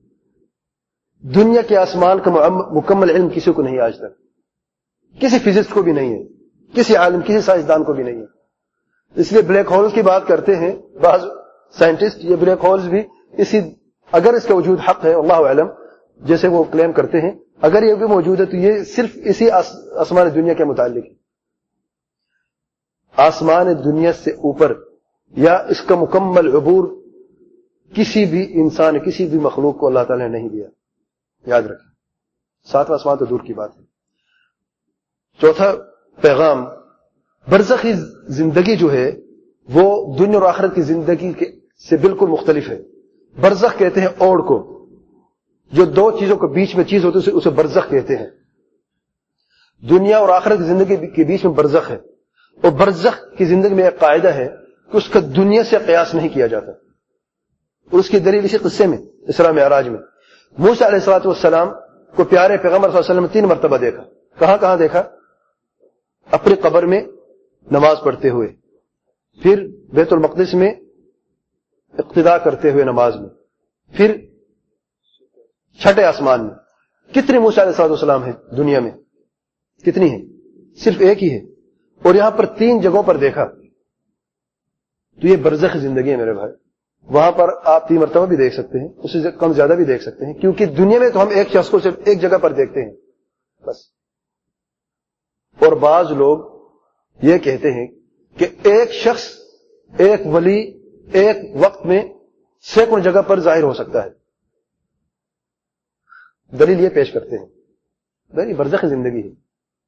دنیا کے آسمان کا مکمل علم کسی کو نہیں آج تک, کسی فزسٹ کو بھی نہیں ہے, کسی عالم کسی سائنسدان کو بھی نہیں ہے. اس لیے بلیک ہولز کی بات کرتے ہیں بعض سائنٹسٹ, یہ بلیک ہولز بھی اسی, اگر اس کا وجود حق ہے اللہ اعلم جیسے وہ کلیم کرتے ہیں, اگر یہ بھی موجود ہے تو یہ صرف اسی آسمان دنیا کے متعلق ہے. آسمان دنیا سے اوپر یا اس کا مکمل عبور کسی بھی انسان کسی بھی مخلوق کو اللہ تعالی نے نہیں دیا. یاد رکھیں ساتواں آسمان تو دور کی بات ہے. چوتھا پیغام, برزخی زندگی جو ہے وہ دنیا اور آخرت کی زندگی کے سے بالکل مختلف ہے. برزخ کہتے ہیں اوڑ کو, جو دو چیزوں کے بیچ میں چیز ہوتی ہے اسے برزخ کہتے ہیں. دنیا اور آخرت کی زندگی کے بیچ میں برزخ ہے, اور برزخ کی زندگی میں ایک قاعدہ ہے کہ اس کا دنیا سے قیاس نہیں کیا جاتا. اور اس کی دلیل اسی قصے میں اسراء معراج میں موسیٰ علیہ الصلوۃ والسلام کو پیارے پیغمبر صلی اللہ علیہ وسلم نے تین مرتبہ دیکھا. کہاں کہاں دیکھا؟ اپنی قبر میں نماز پڑھتے ہوئے, پھر بیت المقدس میں اقتداء کرتے ہوئے نماز میں, پھر چھٹے آسمان میں. کتنے موسیٰ علیہ الصلوۃ والسلام ہیں دنیا میں؟ کتنی ہیں؟ صرف ایک ہی ہے, اور یہاں پر تین جگہوں پر دیکھا. تو یہ برزخ زندگی ہے میرے بھائی. وہاں پر آپ تین مرتبہ بھی دیکھ سکتے ہیں, اس سے کم زیادہ بھی دیکھ سکتے ہیں, کیونکہ دنیا میں تو ہم ایک شخص کو صرف ایک جگہ پر دیکھتے ہیں بس. اور بعض لوگ یہ کہتے ہیں کہ ایک شخص, ایک ولی ایک وقت میں سینکڑوں جگہ پر ظاہر ہو سکتا ہے. دلیل یہ پیش کرتے ہیں بھائی برزخ زندگی ہے.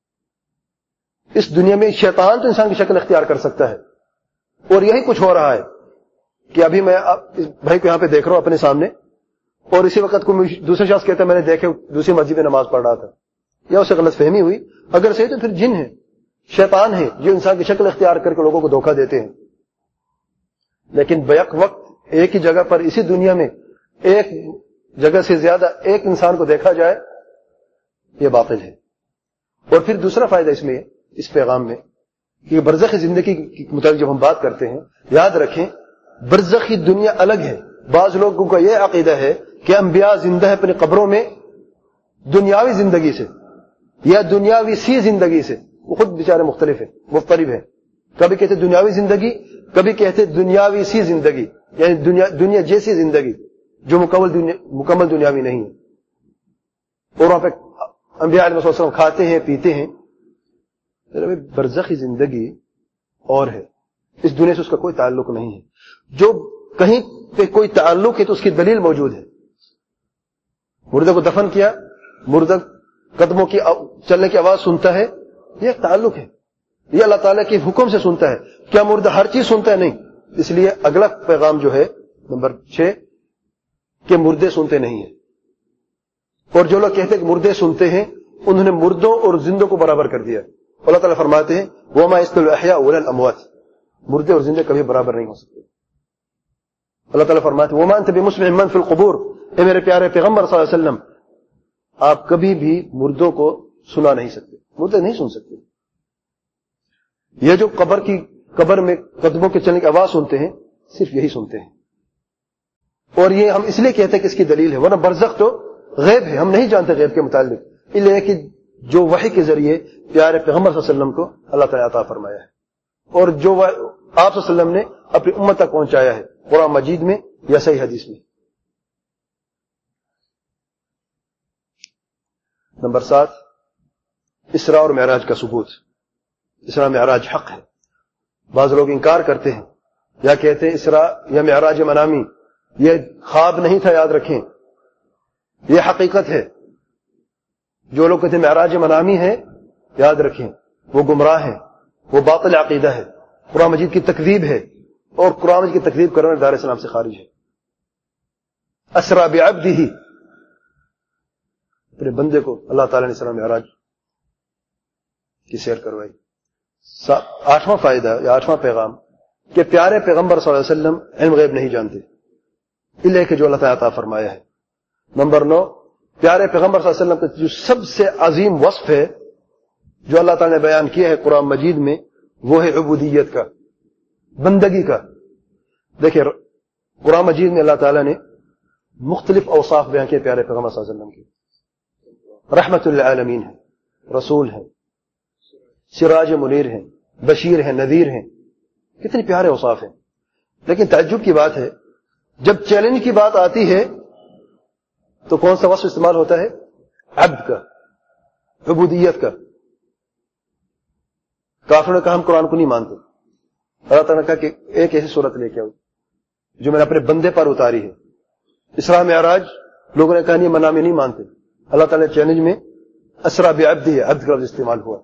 اس دنیا میں شیطان تو انسان کی شکل اختیار کر سکتا ہے, اور یہی کچھ ہو رہا ہے کہ ابھی میں اس بھائی کو یہاں پہ دیکھ رہا ہوں اپنے سامنے, اور اسی وقت کو دوسرے شخص کہتا ہے میں نے دیکھے دوسری مسجد میں نماز پڑھ رہا تھا, یا اسے غلط فہمی ہوئی. اگر صحیح تو پھر جن ہے, شیطان ہے جو انسان کی شکل اختیار کر کے لوگوں کو دھوکہ دیتے ہیں. لیکن بیک وقت ایک ہی جگہ پر اسی دنیا میں ایک جگہ سے زیادہ ایک انسان کو دیکھا جائے, یہ باطل ہے. اور پھر دوسرا فائدہ اس میں, اس پیغام میں, کہ برزخی زندگی کے متعلق جب ہم بات کرتے ہیں, یاد رکھیں برزخی دنیا الگ ہے. بعض لوگوں کا یہ عقیدہ ہے کہ انبیاء زندہ ہے اپنی قبروں میں دنیاوی زندگی سے یا دنیاوی سی زندگی سے. وہ خود بیچارے مختلف ہیں, مختلف ہیں. کبھی کہتے دنیاوی زندگی, کبھی کہتے دنیاوی سی زندگی, یعنی دنیا دنیا جیسی زندگی جو مکمل دنیا مکمل دنیاوی نہیں ہے. اور وہاں پہ انبیاء علیہ السلام کھاتے ہیں پیتے ہیں. برزخی زندگی اور ہے, اس دنیا سے اس کا کوئی تعلق نہیں ہے. جو کہیں پہ کوئی تعلق ہے تو اس کی دلیل موجود ہے. مردے کو دفن کیا, مردہ قدموں کی چلنے کی آواز سنتا ہے, یہ ایک تعلق ہے, یہ اللہ تعالیٰ کے حکم سے سنتا ہے. کیا مردہ ہر چیز سنتا ہے؟ نہیں. اس لیے اگلا پیغام جو ہے نمبر چھ, کہ مردے سنتے نہیں ہیں. اور جو لوگ کہتے ہیں کہ مردے سنتے ہیں انہوں نے مردوں اور زندوں کو برابر کر دیا. اللہ تعالیٰ فرماتے ہیں وَمَا يَسْتَوِي الْأَحْيَاءُ وَلَا الْأَمْوَاتُ, مردے اور زندے کبھی برابر نہیں ہو سکتے. اللہ تعالیٰ فرماتے ہیں وَمَا أَنْتَ بِمُسْمِعٍ مَّن فِي الْقُبُورِ, اے میرے پیارے پیغمبر صلی اللہ علیہ وسلم آپ کبھی بھی مردوں کو سنا نہیں سکتے, مردے نہیں سن سکتے. یہ جو قبر کی قبر میں قدموں کے چلنے کی آواز سنتے ہیں صرف یہی سنتے ہیں. اور یہ ہم اس لیے کہتے ہیں کہ اس کی دلیل ہے, ورنہ برزخ تو غیب ہے, ہم نہیں جانتے غیب کے متعلق, اس لیے کہ جو وحی کے ذریعے پیارے پیغمبر صلی اللہ علیہ وسلم کو اللہ تعالیٰ عطا فرمایا ہے, اور جو آپ صلی اللہ علیہ وسلم نے اپنی امت تک پہنچایا ہے قرآن مجید میں یا صحیح حدیث میں. نمبر سات, اسراء اور معراج کا ثبوت. اسراء معراج حق ہے. بعض لوگ انکار کرتے ہیں یا کہتے ہیں اسراء یا معراج منامی یہ خواب نہیں تھا, یاد رکھیں یہ حقیقت ہے. جو لوگ کہتے ہیں معراج منامی ہے, یاد رکھیں وہ گمراہ ہیں, وہ باطل عقیدہ ہے, قرآن مجید کی تکذیب ہے, اور قرآن مجید کی تکذیب کرنے دار اسلام سے خارج ہے. اسرا بعبدہ, اپنے بندے کو اللہ تعالیٰ نے اسراء معراج کی سیر کروائی. آٹھواں فائدہ یا آٹھواں پیغام کہ پیارے پیغمبر صلی اللہ علیہ وسلم علم غیب نہیں جانتے اللہ کہ جو اللہ تعالیٰ عطا فرمایا ہے. نمبر نو, پیارے پیغمبر صلی اللہ علیہ وسلم کا جو سب سے عظیم وصف ہے جو اللہ تعالیٰ نے بیان کیا ہے قرآن مجید میں, وہ ہے عبودیت کا, بندگی کا. دیکھیں قرآن مجید میں اللہ تعالیٰ نے مختلف اوصاف بیان کیے پیارے پیغمبر صلی اللہ علیہ وسلم کے. رحمت للعالمین ہے, رسول ہے, سراج منیر ہیں, بشیر ہیں, نذیر ہیں, کتنے پیارے اوصاف ہیں. لیکن تعجب کی بات ہے جب چیلنج کی بات آتی ہے تو کون سا وصف استعمال ہوتا ہے؟ عبد کا, عبودیت کا. کافروں نے کہا ہم قرآن کو نہیں مانتے. اللہ تعالیٰ نے کہا کہ ایک ایسی صورت لے کے آؤ جو میں نے اپنے بندے پر اتاری ہے. اسراء معراج لوگوں نے کہا نہیں منامی نہیں مانتے. اللہ تعالیٰ نے چیلنج میں اسرا بعبدہ ہے, عبد کا لفظ استعمال ہوا.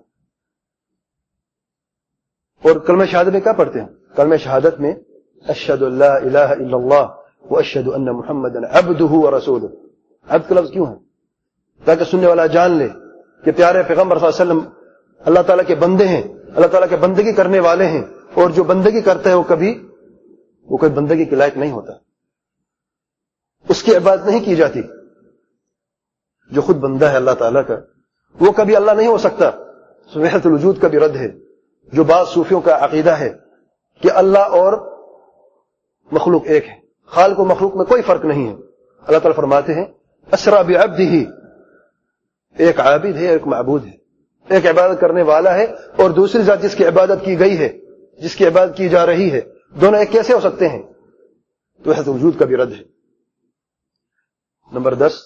اور کلمہ شہادت میں کیا پڑھتے ہیں؟ کلمہ شہادت میں اشہد ان لا الہ الا اللہ واشہد ان محمدا عبدہ ورسولہ. عبد کا لفظ کیوں ہے؟ تاکہ سننے والا جان لے کہ پیارے پیغمبر صلی اللہ علیہ وسلم اللہ تعالیٰ کے بندے ہیں, اللہ تعالیٰ کے بندگی کرنے والے ہیں, اور جو بندگی کرتا ہے وہ کبھی وہ کوئی بندگی کے لائق نہیں ہوتا, اس کی عبادت نہیں کی جاتی. جو خود بندہ ہے اللہ تعالیٰ کا وہ کبھی اللہ نہیں ہو سکتا. وحدت الوجود کا بھی رد ہے جو بعض صوفیوں کا عقیدہ ہے کہ اللہ اور مخلوق ایک ہے, خالق و مخلوق میں کوئی فرق نہیں ہے. اللہ تعالیٰ فرماتے ہیں اسرا بعبدہ, ایک عابد ہے ایک معبود ہے, ایک عبادت کرنے والا ہے اور دوسری ذات جس کی عبادت کی گئی ہے, جس کی عبادت کی جا رہی ہے, دونوں ایک کیسے ہو سکتے ہیں؟ تو وحدت الوجود کا بھی رد ہے. نمبر دس,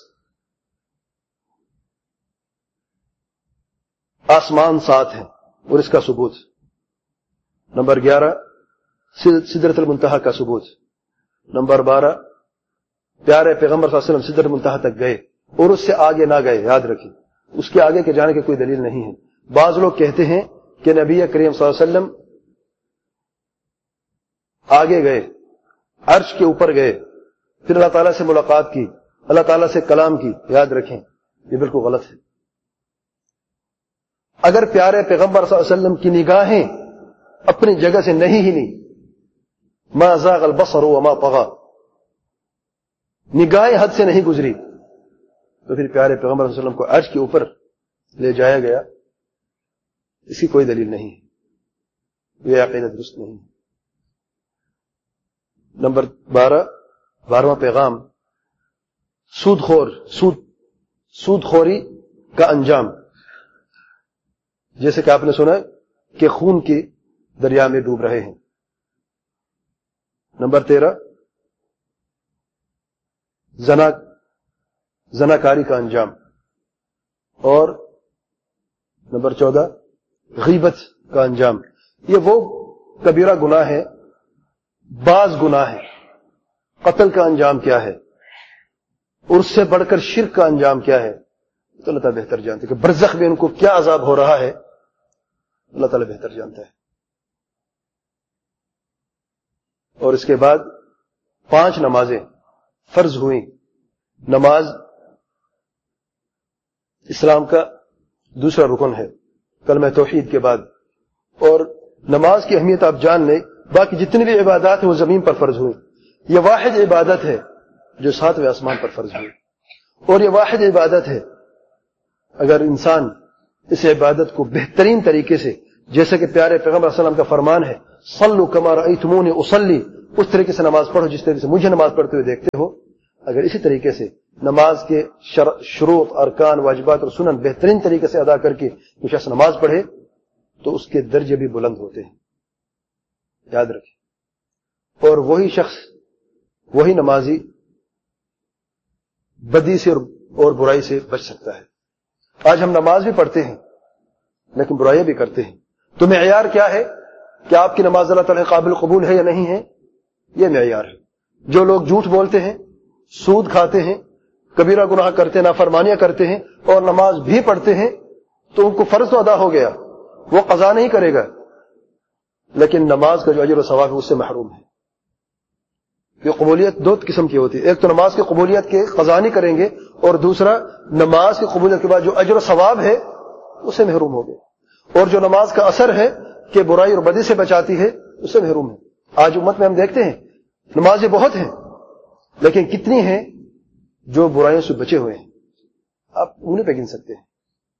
آسمان سات ہے اور اس کا ثبوت. نمبر گیارہ, سدرۃ المنتہا کا ثبوت. نمبر بارہ, پیارے پیغمبر صلی اللہ علیہ وسلم سدرۃ المنتہا تک گئے اور اس سے آگے نہ گئے. یاد رکھیں اس کے آگے کے جانے کی کوئی دلیل نہیں ہے. بعض لوگ کہتے ہیں کہ نبی کریم صلی اللہ علیہ وسلم آگے گئے, عرش کے اوپر گئے, پھر اللہ تعالیٰ سے ملاقات کی, اللہ تعالیٰ سے کلام کی. یاد رکھیں یہ بالکل غلط ہے. اگر پیارے پیغمبر صلی اللہ علیہ وسلم کی نگاہیں اپنی جگہ سے نہیں ہلی, ما زاغ البصر وما طغى, نگاہیں حد سے نہیں گزری, تو پھر پیارے پیغمبر صلی اللہ علیہ وسلم کو عرش کے اوپر لے جایا گیا, اس کی کوئی دلیل نہیں ہے, یہ عقیدہ درست نہیں ہے. نمبر بارہ, بارہواں پیغام, سود خور سود سود خوری کا انجام. جیسے کہ آپ نے سنا کہ خون کی دریا میں ڈوب رہے ہیں. نمبر تیرہ, زنا زناکاری کا انجام. اور نمبر چودہ, غیبت کا انجام. یہ وہ کبیرہ گناہ ہے, بعض گناہ ہے. قتل کا انجام کیا ہے اور اس سے بڑھ کر شرک کا انجام کیا ہے تو اللہ تعالیٰ بہتر جانتے کہ برزخ میں ان کو کیا عذاب ہو رہا ہے, اللہ تعالیٰ بہتر جانتا ہے. اور اس کے بعد پانچ نمازیں فرض ہوئیں. نماز اسلام کا دوسرا رکن ہے کلمہ توحید کے بعد, اور نماز کی اہمیت آپ جان لیں. باقی جتنی بھی عبادات ہیں وہ زمین پر فرض ہوئی, یہ واحد عبادت ہے جو ساتویں آسمان پر فرض ہوئی, اور یہ واحد عبادت ہے اگر انسان اس عبادت کو بہترین طریقے سے جیسے کہ پیارے پیغمبر صلی اللہ علیہ وسلم کا فرمان ہے صلو کما رأیتمونی اصلی، اس طریقے سے نماز پڑھو جس طریقے سے مجھے نماز پڑھتے ہوئے دیکھتے ہو. اگر اسی طریقے سے نماز کے شروط، ارکان، واجبات اور سنن بہترین طریقے سے ادا کر کے کوئی شخص نماز پڑھے تو اس کے درجے بھی بلند ہوتے ہیں، یاد رکھیں. اور وہی شخص، وہی نمازی بدی سے اور برائی سے بچ سکتا ہے. آج ہم نماز بھی پڑھتے ہیں لیکن برائیاں بھی کرتے ہیں. تو معیار کیا ہے کہ آپ کی نماز اللہ تعالیٰ قابل قبول ہے یا نہیں ہے؟ یہ معیار ہے. جو لوگ جھوٹ بولتے ہیں، سود کھاتے ہیں، کبیرہ گناہ کرتے ہیں، نافرمانیاں کرتے ہیں اور نماز بھی پڑھتے ہیں تو ان کو فرض تو ادا ہو گیا، وہ قضا نہیں کرے گا، لیکن نماز کا جو اجر و ثواب ہے اس سے محروم ہے. یہ قبولیت دو قسم کی ہوتی ہے، ایک تو نماز کی قبولیت کے قضا نہیں کریں گے، اور دوسرا نماز کی قبولیت کے بعد جو اجر و ثواب ہے اس سے محروم ہو گئے. اور جو نماز کا اثر ہے کہ برائی اور بدی سے بچاتی ہے اس سے محروم ہے. آج امت میں ہم دیکھتے ہیں نمازیں بہت ہیں لیکن کتنی ہیں جو برائیوں سے بچے ہوئے ہیں؟ آپ انہیں پہ گن سکتے ہیں.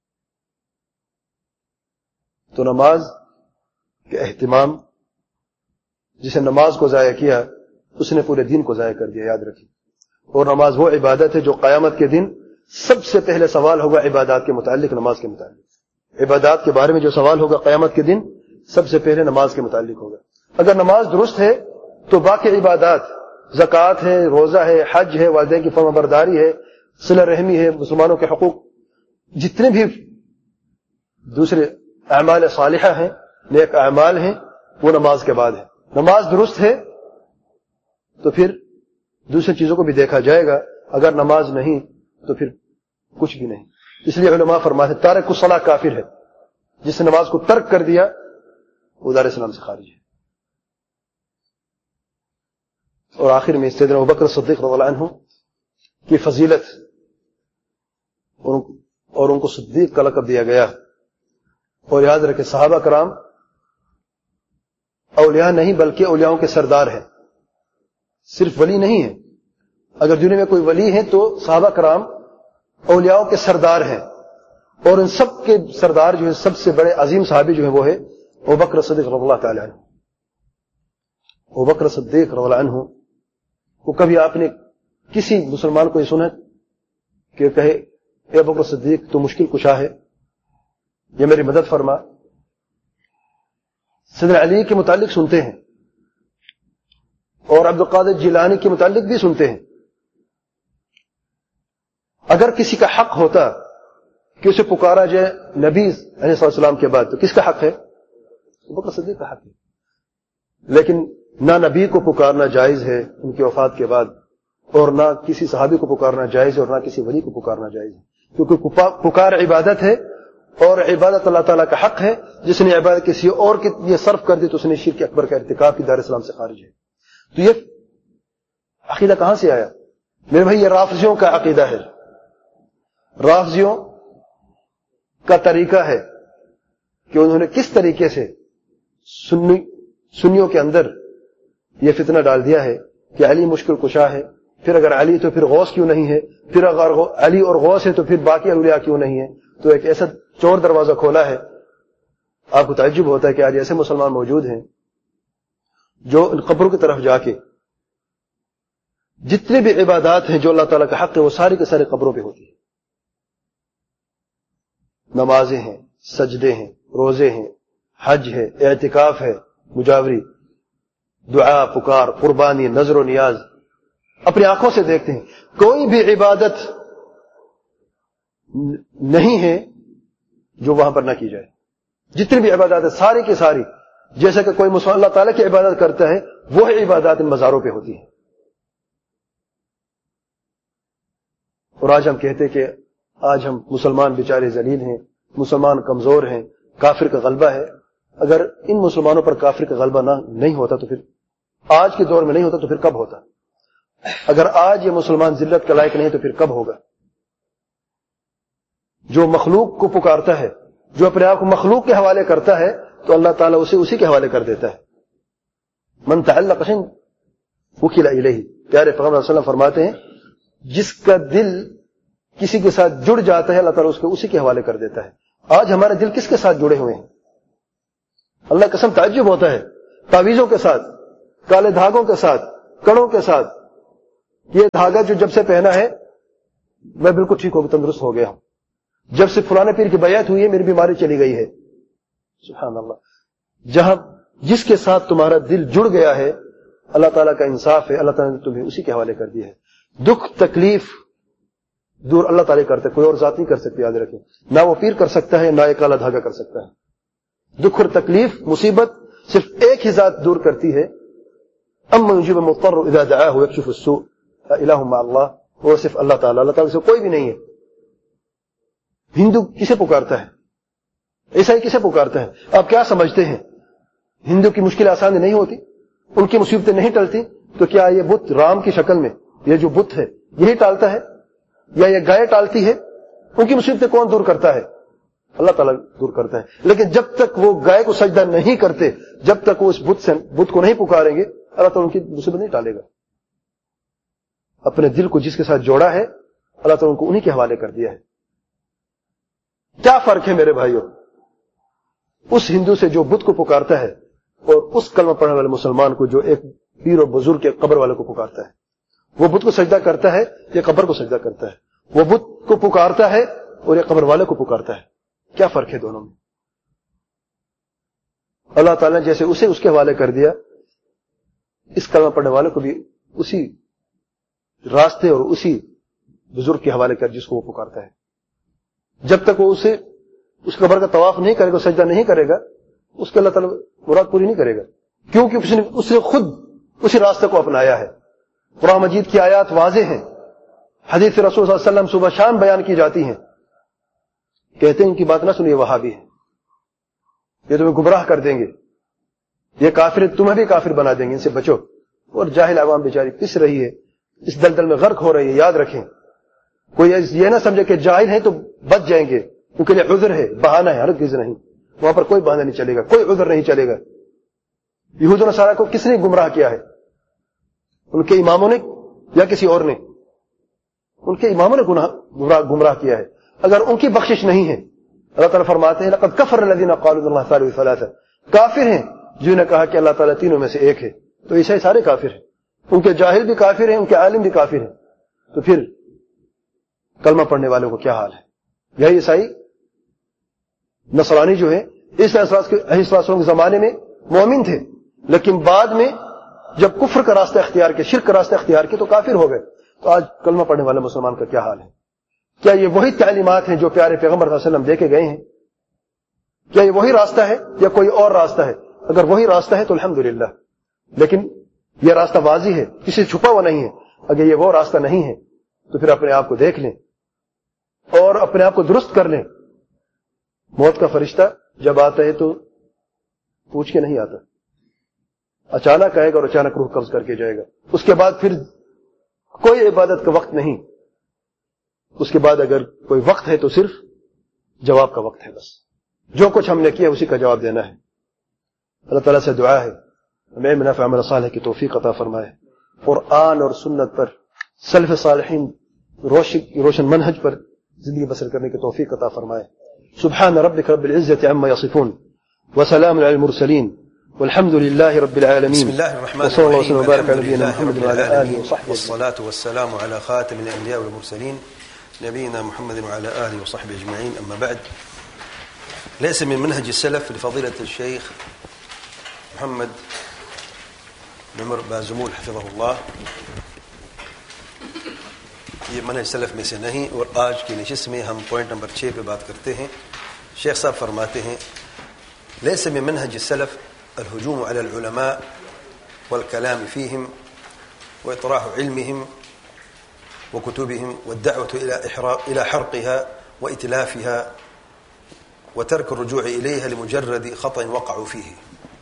تو نماز کے اہتمام، جسے نماز کو ضائع کیا اس نے پورے دین کو ضائع کر دیا، یاد رکھیں. اور نماز وہ عبادت ہے جو قیامت کے دن سب سے پہلے سوال ہوگا عبادات کے متعلق، نماز کے متعلق. عبادات کے بارے میں جو سوال ہوگا قیامت کے دن سب سے پہلے نماز کے متعلق ہوگا. اگر نماز درست ہے تو باقی عبادات، زکوٰۃ ہے، روزہ ہے، حج ہے، والدین کی فرما برداری ہے، صلہ رحمی ہے، مسلمانوں کے حقوق، جتنے بھی دوسرے اعمال صالحہ ہیں، نیک اعمال ہیں، وہ نماز کے بعد ہے. نماز درست ہے تو پھر دوسری چیزوں کو بھی دیکھا جائے گا. اگر نماز نہیں تو پھر کچھ بھی نہیں. اس لیے علماء فرماتے ہیں تارک الصلاۃ کافر ہے، جس نے نماز کو ترک کر دیا وہ دار اسلام سے خارج ہے. اور آخر میں سیدنا ابوبکر صدیق رضی اللہ عنہ کی فضیلت اور ان کو صدیق کا لقب دیا گیا. اور یاد رکھیں صحابہ کرام اولیاء نہیں بلکہ اولیاؤں کے سردار ہیں، صرف ولی نہیں ہیں. اگر دنیا میں کوئی ولی ہے تو صحابہ کرام اولیاؤں کے سردار ہیں. اور ان سب کے سردار جو ہے، سب سے بڑے عظیم صحابی جو ہے وہ ہے ابوبکر صدیق رضی اللہ تعالی عنہ. ابوبکر صدیق رضی اللہ عنہ کو کبھی آپ نے کسی مسلمان کو یہ سنا کہ کہے اے ابوبکر صدیق تو مشکل کشا ہے، یہ میری مدد فرما؟ سیدنا علی کے متعلق سنتے ہیں اور عبد القادر جیلانی کے متعلق بھی سنتے ہیں. اگر کسی کا حق ہوتا کہ اسے پکارا جائے نبی علیہ السلام کے بعد تو کس کا حق ہے؟ ابوبکر صدیق کا حق ہے. لیکن نہ نبی کو پکارنا جائز ہے ان کی وفات کے بعد، اور نہ کسی صحابی کو پکارنا جائز ہے، اور نہ کسی ولی کو پکارنا جائز ہے، کیونکہ پکار عبادت ہے اور عبادت اللہ تعالیٰ کا حق ہے. جس نے عبادت کسی اور کے لیے صرف کر دی تو اس نے شرک اکبر کا ارتکاب کی، دار اسلام سے خارج ہے. تو یہ عقیدہ کہاں سے آیا؟ میرے بھائی یہ رافضیوں کا عقیدہ ہے. رافضیوں کا طریقہ ہے کہ انہوں نے کس طریقے سے سنی سنیوں کے اندر یہ فتنہ ڈال دیا ہے کہ علی مشکل کشا ہے، پھر اگر علی تو پھر غوث کیوں نہیں ہے، پھر اگر علی اور غوث ہے تو پھر باقی اولیاء کیوں نہیں ہے. تو ایک ایسا چور دروازہ کھولا ہے. آپ کو تعجب ہوتا ہے کہ آج ایسے مسلمان موجود ہیں جو ان قبروں کی طرف جا کے جتنے بھی عبادات ہیں جو اللہ تعالیٰ کا حق ہے وہ ساری کے سارے قبروں پہ ہوتی ہیں. نمازیں ہیں، سجدے ہیں، روزے ہیں، حج ہے، اعتکاف ہے، مجاوری، دعا، پکار، قربانی، نظر و نیاز، اپنی آنکھوں سے دیکھتے ہیں. کوئی بھی عبادت نہیں ہے جو وہاں پر نہ کی جائے. جتنی بھی عبادات ہے ساری کی ساری، جیسا کہ کوئی مسلمان اللہ تعالیٰ کی عبادت کرتا ہے وہ عبادات ان مزاروں پہ ہوتی ہیں. اور آج ہم کہتے کہ آج ہم مسلمان بیچارے ذلیل ہیں، مسلمان کمزور ہیں، کافر کا غلبہ ہے. اگر ان مسلمانوں پر کافر کا غلبہ نہ نہیں ہوتا تو پھر آج کے دور میں نہیں ہوتا تو پھر کب ہوتا؟ اگر آج یہ مسلمان ذلت کا لائق نہیں تو پھر کب ہوگا؟ جو مخلوق کو پکارتا ہے، جو اپنے آپ کو مخلوق کے حوالے کرتا ہے تو اللہ تعالیٰ اسے اسی کے حوالے کر دیتا ہے. من تعلق شیء وکل الیہ. پیارے پیغمبر صلی اللہ علیہ وسلم فرماتے ہیں جس کا دل کسی کے ساتھ جڑ جاتا ہے اللہ تعالیٰ اس کو اسی کے حوالے کر دیتا ہے. آج ہمارے دل کس کے ساتھ جڑے ہوئے ہیں؟ اللہ قسم تعجب ہوتا ہے، تعویذوں کے ساتھ، کالے دھاگوں کے ساتھ، کڑوں کے ساتھ، یہ دھاگا جو جب سے پہنا ہے میں بالکل ٹھیک ہو تندرست ہو گیا ہوں، جب سے فلانے پیر کی بیعت ہوئی ہے میری بیماری چلی گئی ہے. سبحان اللہ. جہاں جس کے ساتھ تمہارا دل جڑ گیا ہے اللہ تعالیٰ کا انصاف ہے، اللہ تعالیٰ نے تمہیں اسی کے حوالے کر دیا ہے. دکھ تکلیف دور اللہ تعالیٰ کرتے، کوئی اور ذات نہیں کر سکتے، یاد رکھیں. نہ وہ پیر کر سکتا ہے، نہ یہ کالا دھاگا کر سکتا ہے. دکھ اور تکلیف مصیبت صرف ایک ہی ذات دور کرتی ہے. اما یجیب المضطر اذا دعاه ويكشف السوء الہ مع اللہ، وہ صرف اللہ تعالیٰ، اللہ تعالیٰ سے کوئی بھی نہیں ہے. ہندو کسے پکارتا ہے؟ عیسائی کسے پکارتا ہے؟ آپ کیا سمجھتے ہیں ہندو کی مشکل آسان نہیں ہوتی، ان کی مصیبتیں نہیں ٹلتی؟ تو کیا یہ بت رام کی شکل میں، یہ جو بت ہے یہی ٹالتا ہے، یا یہ گائے ٹالتی ہے؟ ان کی مصیبتیں کون دور کرتا ہے؟ اللہ تعالیٰ دور کرتا ہے. لیکن جب تک وہ گائے کو سجدہ نہیں کرتے، جب تک وہ اس بت سے بت کو نہیں پکاریں گے، اللہ تعالیٰ ان کی مصیبت نہیں ٹالے گا. اپنے دل کو جس کے ساتھ جوڑا ہے اللہ تعالیٰ ان کو انہی کے حوالے کر دیا ہے. کیا فرق ہے میرے بھائیوں اس ہندو سے جو بت کو پکارتا ہے اور اس کلمہ پڑھنے والے مسلمان کو جو ایک پیر و بزرگ کے قبر والے کو پکارتا ہے؟ وہ بت کو سجدہ کرتا ہے، یہ قبر کو سجدہ کرتا ہے. وہ بت کو پکارتا ہے اور یہ قبر والے کو پکارتا ہے. کیا فرق ہے دونوں میں؟ اللہ تعالیٰ نے جیسے اسے اس کے حوالے کر دیا، اس کلمہ پڑھنے والے کو بھی اسی راستے اور اسی بزرگ کے حوالے کر جس کو وہ پکارتا ہے. جب تک وہ اسے اس قبر کا طواف نہیں کرے گا، سجدہ نہیں کرے گا، اس کے اللہ تعالیٰ مراد پوری نہیں کرے گا، کیونکہ اس نے اس نے خود اسی راستے کو اپنایا ہے. قرآن مجید کی آیات واضح ہیں، حدیث رسول صلی اللہ علیہ وسلم صبح شام بیان کی جاتی ہیں. کہتے ہیں ان کی بات نہ سنیے، وہابی ہیں، یہ تمہیں گمراہ کر دیں گے، یہ کافر، تمہیں بھی کافر بنا دیں گے، ان سے بچو. اور جاہل عوام بیچاری پس رہی ہے، اس دلدل میں غرق ہو رہی ہے. یاد رکھیں، کوئی یہ نہ سمجھے کہ جاہل ہیں تو بچ جائیں گے، کیونکہ یہ عذر ہے، بہانہ ہے، ہرگز نہیں. وہاں پر کوئی بہانہ نہیں چلے گا، کوئی عذر نہیں چلے گا. یہود و نصارہ کو کس نے گمراہ کیا ہے؟ ان کے اماموں نے یا کسی اور نے؟ ان کے اماموں نے گمراہ گمراہ کیا ہے. اگر ان کی بخشش نہیں ہے، اللہ تعالیٰ فرماتے ہیں لقد کفر الذین قالوا ان اللہ ثالث ثلاثہ، کافر ہیں جنہوں نے کہا کہ اللہ تعالیٰ تینوں میں سے ایک ہے. تو عیسائی سارے کافر ہیں، ان کے جاہل بھی کافر ہیں، ان کے عالم بھی کافر ہیں. تو پھر کلمہ پڑھنے والوں کو کیا حال ہے؟ یہی عیسائی نصرانی جو ہے اس السلام کے زمانے میں مومن تھے، لیکن بعد میں جب کفر کا راستہ اختیار کیا، شرک کا راستہ اختیار کیا تو کافر ہو گئے. تو آج کلمہ پڑھنے والے مسلمان کا کیا حال ہے؟ کیا یہ وہی تعلیمات ہیں جو پیارے پیغمبر صلی اللہ علیہ وسلم دے کے گئے ہیں؟ کیا یہ وہی راستہ ہے یا کوئی اور راستہ ہے؟ اگر وہی راستہ ہے تو الحمدللہ، لیکن یہ راستہ واضح ہے، کسی چھپا ہوا نہیں ہے. اگر یہ وہ راستہ نہیں ہے تو پھر اپنے آپ کو دیکھ لیں اور اپنے آپ کو درست کر لیں. موت کا فرشتہ جب آتا ہے تو پوچھ کے نہیں آتا، اچانک آئے گا اور اچانک روح قبض کر کے جائے گا. اس کے بعد پھر کوئی عبادت کا وقت نہیں. اس کے بعد اگر کوئی وقت ہے تو صرف جواب کا وقت ہے. بس جو کچھ ہم نے کیا اسی کا جواب دینا ہے. اللہ تعالیٰ سے دعا ہے ہمیں منافع عمل صالح کی توفیق عطا فرمائے، قرآن اور سنت پر سلف صالحین روشن منہج پر زندگی بسر کرنے کی توفیق عطا فرمائے. سبحان ربک رب العزة عما يصفون وسلام على المرسلين والحمد لله رب العالمين. بسم الله الرحمن وصلى الله وسلم الرحيم. وبارك على نبينا محمد وعلى آله وصحبه والصلاة والسلام على خاتم الأنبياء والمرسلين نبينا محمد وعلى آله وصحبه أجمعين. أما بعد، ليس من منهج السلف لفضيلة الشيخ محمد بن عمر بازمول حفظه الله، یہ منہج سلف میں سے نہیں. اور آج کی نشست میں ہم پوائنٹ نمبر چھ پہ بات کرتے ہیں. شیخ صاحب فرماتے ہیں ليس من منهج السلف الهجوم على العلماء والكلام فيهم وإطراح علمهم وكتبهم والدعوة إلى إحراق إلى حرقها وإتلافها وترك الرجوع إليها لمجرد خطأ وقعوا فيه.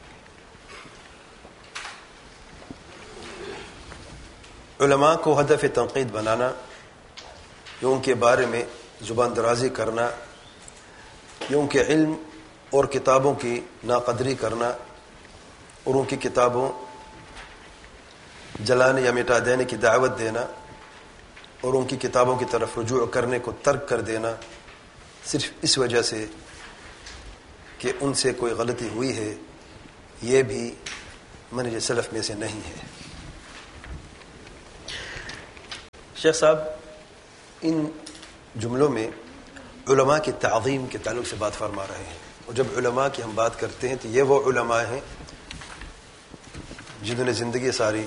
علماء کو ہدف تنقید بنانا، یا ان کے بارے میں زبان درازی کرنا، یا ان کے علم اور کتابوں کی ناقدری کرنا اور ان کی کتابوں جلانے یا مٹا دینے کی دعوت دینا اور ان کی کتابوں کی طرف رجوع کرنے کو ترک کر دینا، صرف اس وجہ سے کہ ان سے کوئی غلطی ہوئی ہے یہ بھی منہج سلف میں سے نہیں ہے۔ شیخ صاحب ان جملوں میں علماء کی تعظیم کے تعلق سے بات فرما رہے ہیں، اور جب علماء کی ہم بات کرتے ہیں تو یہ وہ علماء ہیں جنہوں نے زندگی ساری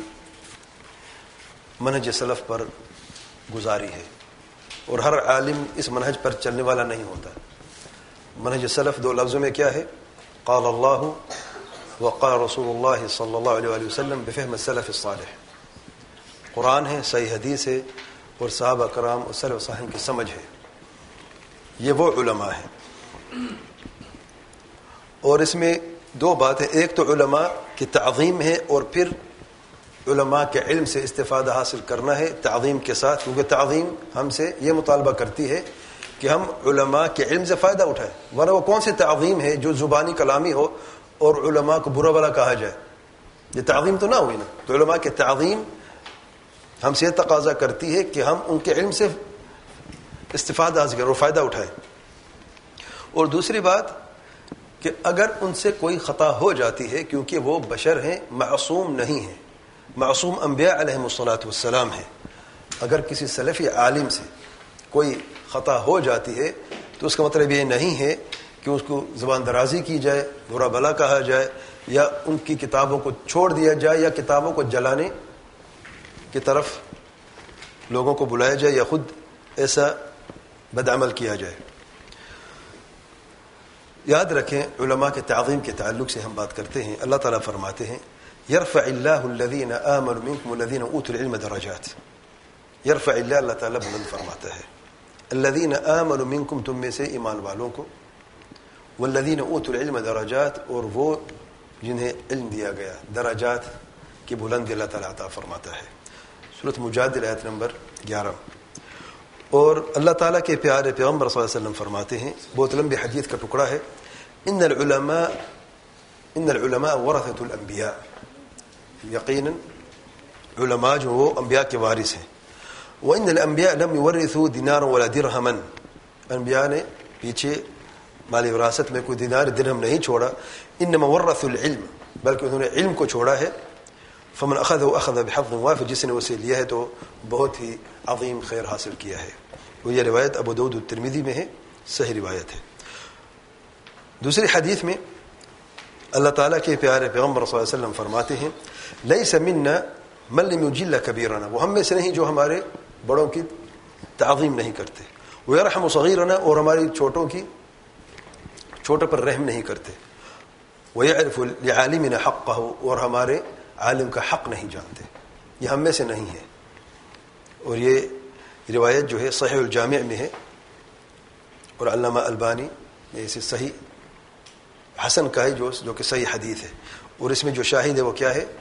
منہج سلف پر گزاری ہے، اور ہر عالم اس منہج پر چلنے والا نہیں ہوتا۔ منہج سلف دو لفظوں میں کیا ہے؟ قال اللہ وقال رسول اللہ صلی اللہ علیہ وآلہ وسلم بفہم السلف الصالح۔ قرآن ہے، صحیح حدیث ہے، اور صحابہ کرام اور سلف صالحین کی سمجھ ہے۔ یہ وہ علماء ہیں، اور اس میں دو باتیں، ایک تو علماء کی تعظیم ہے، اور پھر علماء کے علم سے استفادہ حاصل کرنا ہے تعظیم کے ساتھ، کیونکہ تعظیم ہم سے یہ مطالبہ کرتی ہے کہ ہم علماء کے علم سے فائدہ اٹھائیں، ورنہ وہ کون سی تعظیم ہے جو زبانی کلامی ہو اور علماء کو برا بلا کہا جائے؟ یہ تعظیم تو نہ ہوئی نا۔ تو علماء کی تعظیم ہم سے یہ تقاضا کرتی ہے کہ ہم ان کے علم سے استفادہ حاصل کریں اور فائدہ اٹھائیں۔ اور دوسری بات کہ اگر ان سے کوئی خطا ہو جاتی ہے، کیونکہ وہ بشر ہیں، معصوم نہیں ہیں، معصوم انبیاء علیہم الصلاۃ والسلام ہیں، اگر کسی سلفی عالم سے کوئی خطا ہو جاتی ہے تو اس کا مطلب یہ نہیں ہے کہ اس کو زبان درازی کی جائے، برا بلا کہا جائے، یا ان کی کتابوں کو چھوڑ دیا جائے، یا کتابوں کو جلانے کی طرف لوگوں کو بلایا جائے، یا خود ایسا بدعمل کیا جائے۔ یاد رکھیں، علماء کے تعظیم کے تعلق سے ہم بات کرتے ہیں، اللہ تعالیٰ فرماتے ہیں یرفع اللہ الذین آمنوا منکم والذین اوتوا العلم درجات۔ یرفع اللہ، اللہ تعالیٰ بلند فرماتا ہے، الذین آمنوا منکم، تم میں سے ایمان والوں کو، والذین اوتوا العلم درجات، اور وہ جنہیں علم دیا گیا، درجات کی بلندی اللہ تعالیٰ عطا فرماتا ہے۔ سورۃ مجادلہ آیت نمبر گیارہ۔ اور اللہ تعالیٰ کے پیارے پیغمبر صلی اللہ علیہ وسلم فرماتے ہیں، بہت لمبی حدیث کا ٹکڑا ہے، ان العلماء ان العلماء ورثۃ الانبیاء، یقیناً علماء جو وہ انبیاء کے وارث ہیں، وان الانبیاء لم یورثوا دینارا ولا درہما، انبیاء نے پیچھے مالی وراثت میں کوئی دینار درہم نہیں چھوڑا، انما ورثوا العلم، بلکہ انہوں نے علم کو چھوڑا ہے، فمن اخذه اخذ بحظ وافر، جس نے اسے لیا ہے تو بہت ہی عظیم خیر حاصل کیا ہے۔ وہ یہ روایت ابو داؤد الترمذی میں ہے، صحیح روایت ہے۔ دوسری حدیث میں اللہ تعالیٰ کے پیارے پیغمبر صلی اللہ علیہ وسلم فرماتے ہیں لیس منا من لم یجل کبیرنا، وہ ہم میں سے نہیں جو ہمارے بڑوں کی تعظیم نہیں کرتے، ویرحم صغیرنا، اور ہماری چھوٹوں کی چھوٹے پر رحم نہیں کرتے، ویعرف لعالمنا حقہ، اور ہمارے عالم کا حق نہیں جانتے، یہ ہم میں سے نہیں ہے۔ اور یہ روایت جو ہے صحیح الجامع میں ہے، اور علامہ البانی نے اسے صحیح حسن کہا ہے، جو جو کہ صحیح حدیث ہے، اور اس میں جو شاہد ہے وہ کیا ہے؟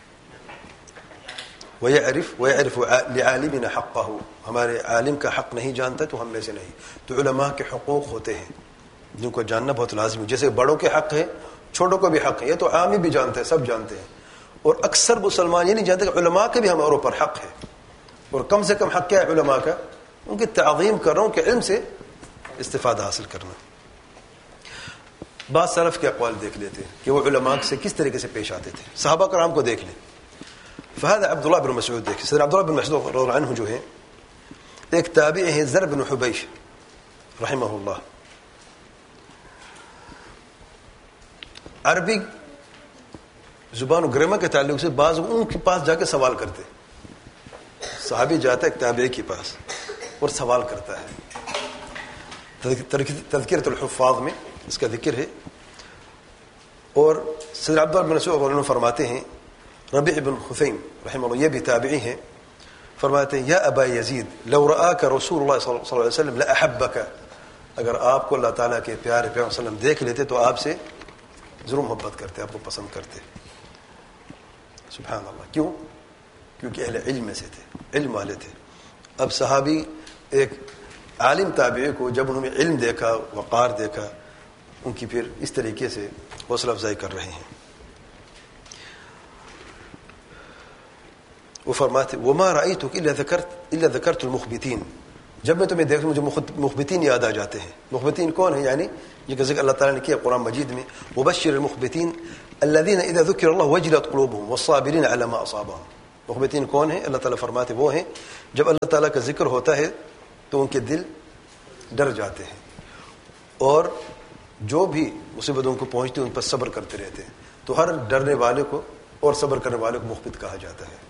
وَيَعْرِفْ وَيَعْرِفُ لِعَالِمِنَا حَقَّهُ، ہمارے عالم کا حق نہیں جانتا تو ہم میں سے نہیں۔ تو علماء کے حقوق ہوتے ہیں جن کو جاننا بہت لازمی ہے، جیسے بڑوں کے حق ہے، چھوٹوں کو بھی حق ہے، یہ تو عام ہی بھی جانتے ہیں، سب جانتے ہیں، اور اکثر مسلمان یہ نہیں جانتے کہ علماء کے بھی ہمارے اوپر حق ہے، اور کم سے کم حق کیا ہے علماء کا؟ ان کی تعظیم کر رہا ہوں کہ علم سے استفادہ حاصل کرنا۔ بعض سلف کے اقوال دیکھ لیتے ہیں کہ وہ علماء سے کس طریقے سے پیش آتے تھے، صحابہ کرام کو دیکھ لیں۔ فهذا عبداللہ بن مسعود، دیکھیں سر عبداللہ بن مسعود رضی اللہ عنہ جو ہے ایک تابعی ہیں، زر بن حبیش رحمہ اللہ، عربی زبان و گرامر کے تعلق سے بعض ان کے پاس جا کے سوال کرتے، صحابی جاتا ہے ایک تابعی کے پاس اور سوال کرتا ہے، تذکرۃ الحفاظ میں اس کا ذکر ہے، اور سید عبداللہ بن مسعود عنہ فرماتے ہیں، ربیع بن خثیم رحمہ اللہ یہ بھی تابعی ہیں، فرماتے ہیں یا ابا یزید لو رآک رسول اللہ صلی اللہ علیہ وسلم لأحبک، اگر آپ کو اللہ تعالیٰ کے پیارے پیغمبر صلی اللہ علیہ وسلم دیکھ لیتے تو آپ سے ضرور محبت کرتے، آپ کو پسند کرتے۔ سبحان اللہ، کیوں؟ کیونکہ اہل علم میں سے تھے، علم والے تھے۔ اب صحابی ایک عالم تابعی کو جب انہوں نے علم دیکھا، وقار دیکھا، ان کی پھر اس طریقے سے حوصلہ افزائی کر رہے ہیں۔ وہ فرماتے وما رأيتك إلا ذكرت إلا ذكرت المخبتين جب میں تمہیں دیکھتا ہوں مجھے مخبتین یاد آ جاتے ہیں. مخبتین کون ہیں؟ یعنی یہ کہ ذکر اللہ تعالیٰ نے کیا قرآن مجید میں وبشر المخبتین الذین اذا ذکر اللہ وجلت قلوبهم والصابرین علی ما اصابهم. مخبتین کون ہیں؟ اللہ تعالیٰ فرماتے وہ ہیں جب اللہ تعالیٰ کا ذکر ہوتا ہے تو ان کے دل ڈر جاتے ہیں اور جو بھی مصیبتوں کو پہنچتی ان پر صبر کرتے رہتے ہیں. تو ہر ڈرنے والے کو اور صبر کرنے والے کو مخبت کہا جاتا ہے.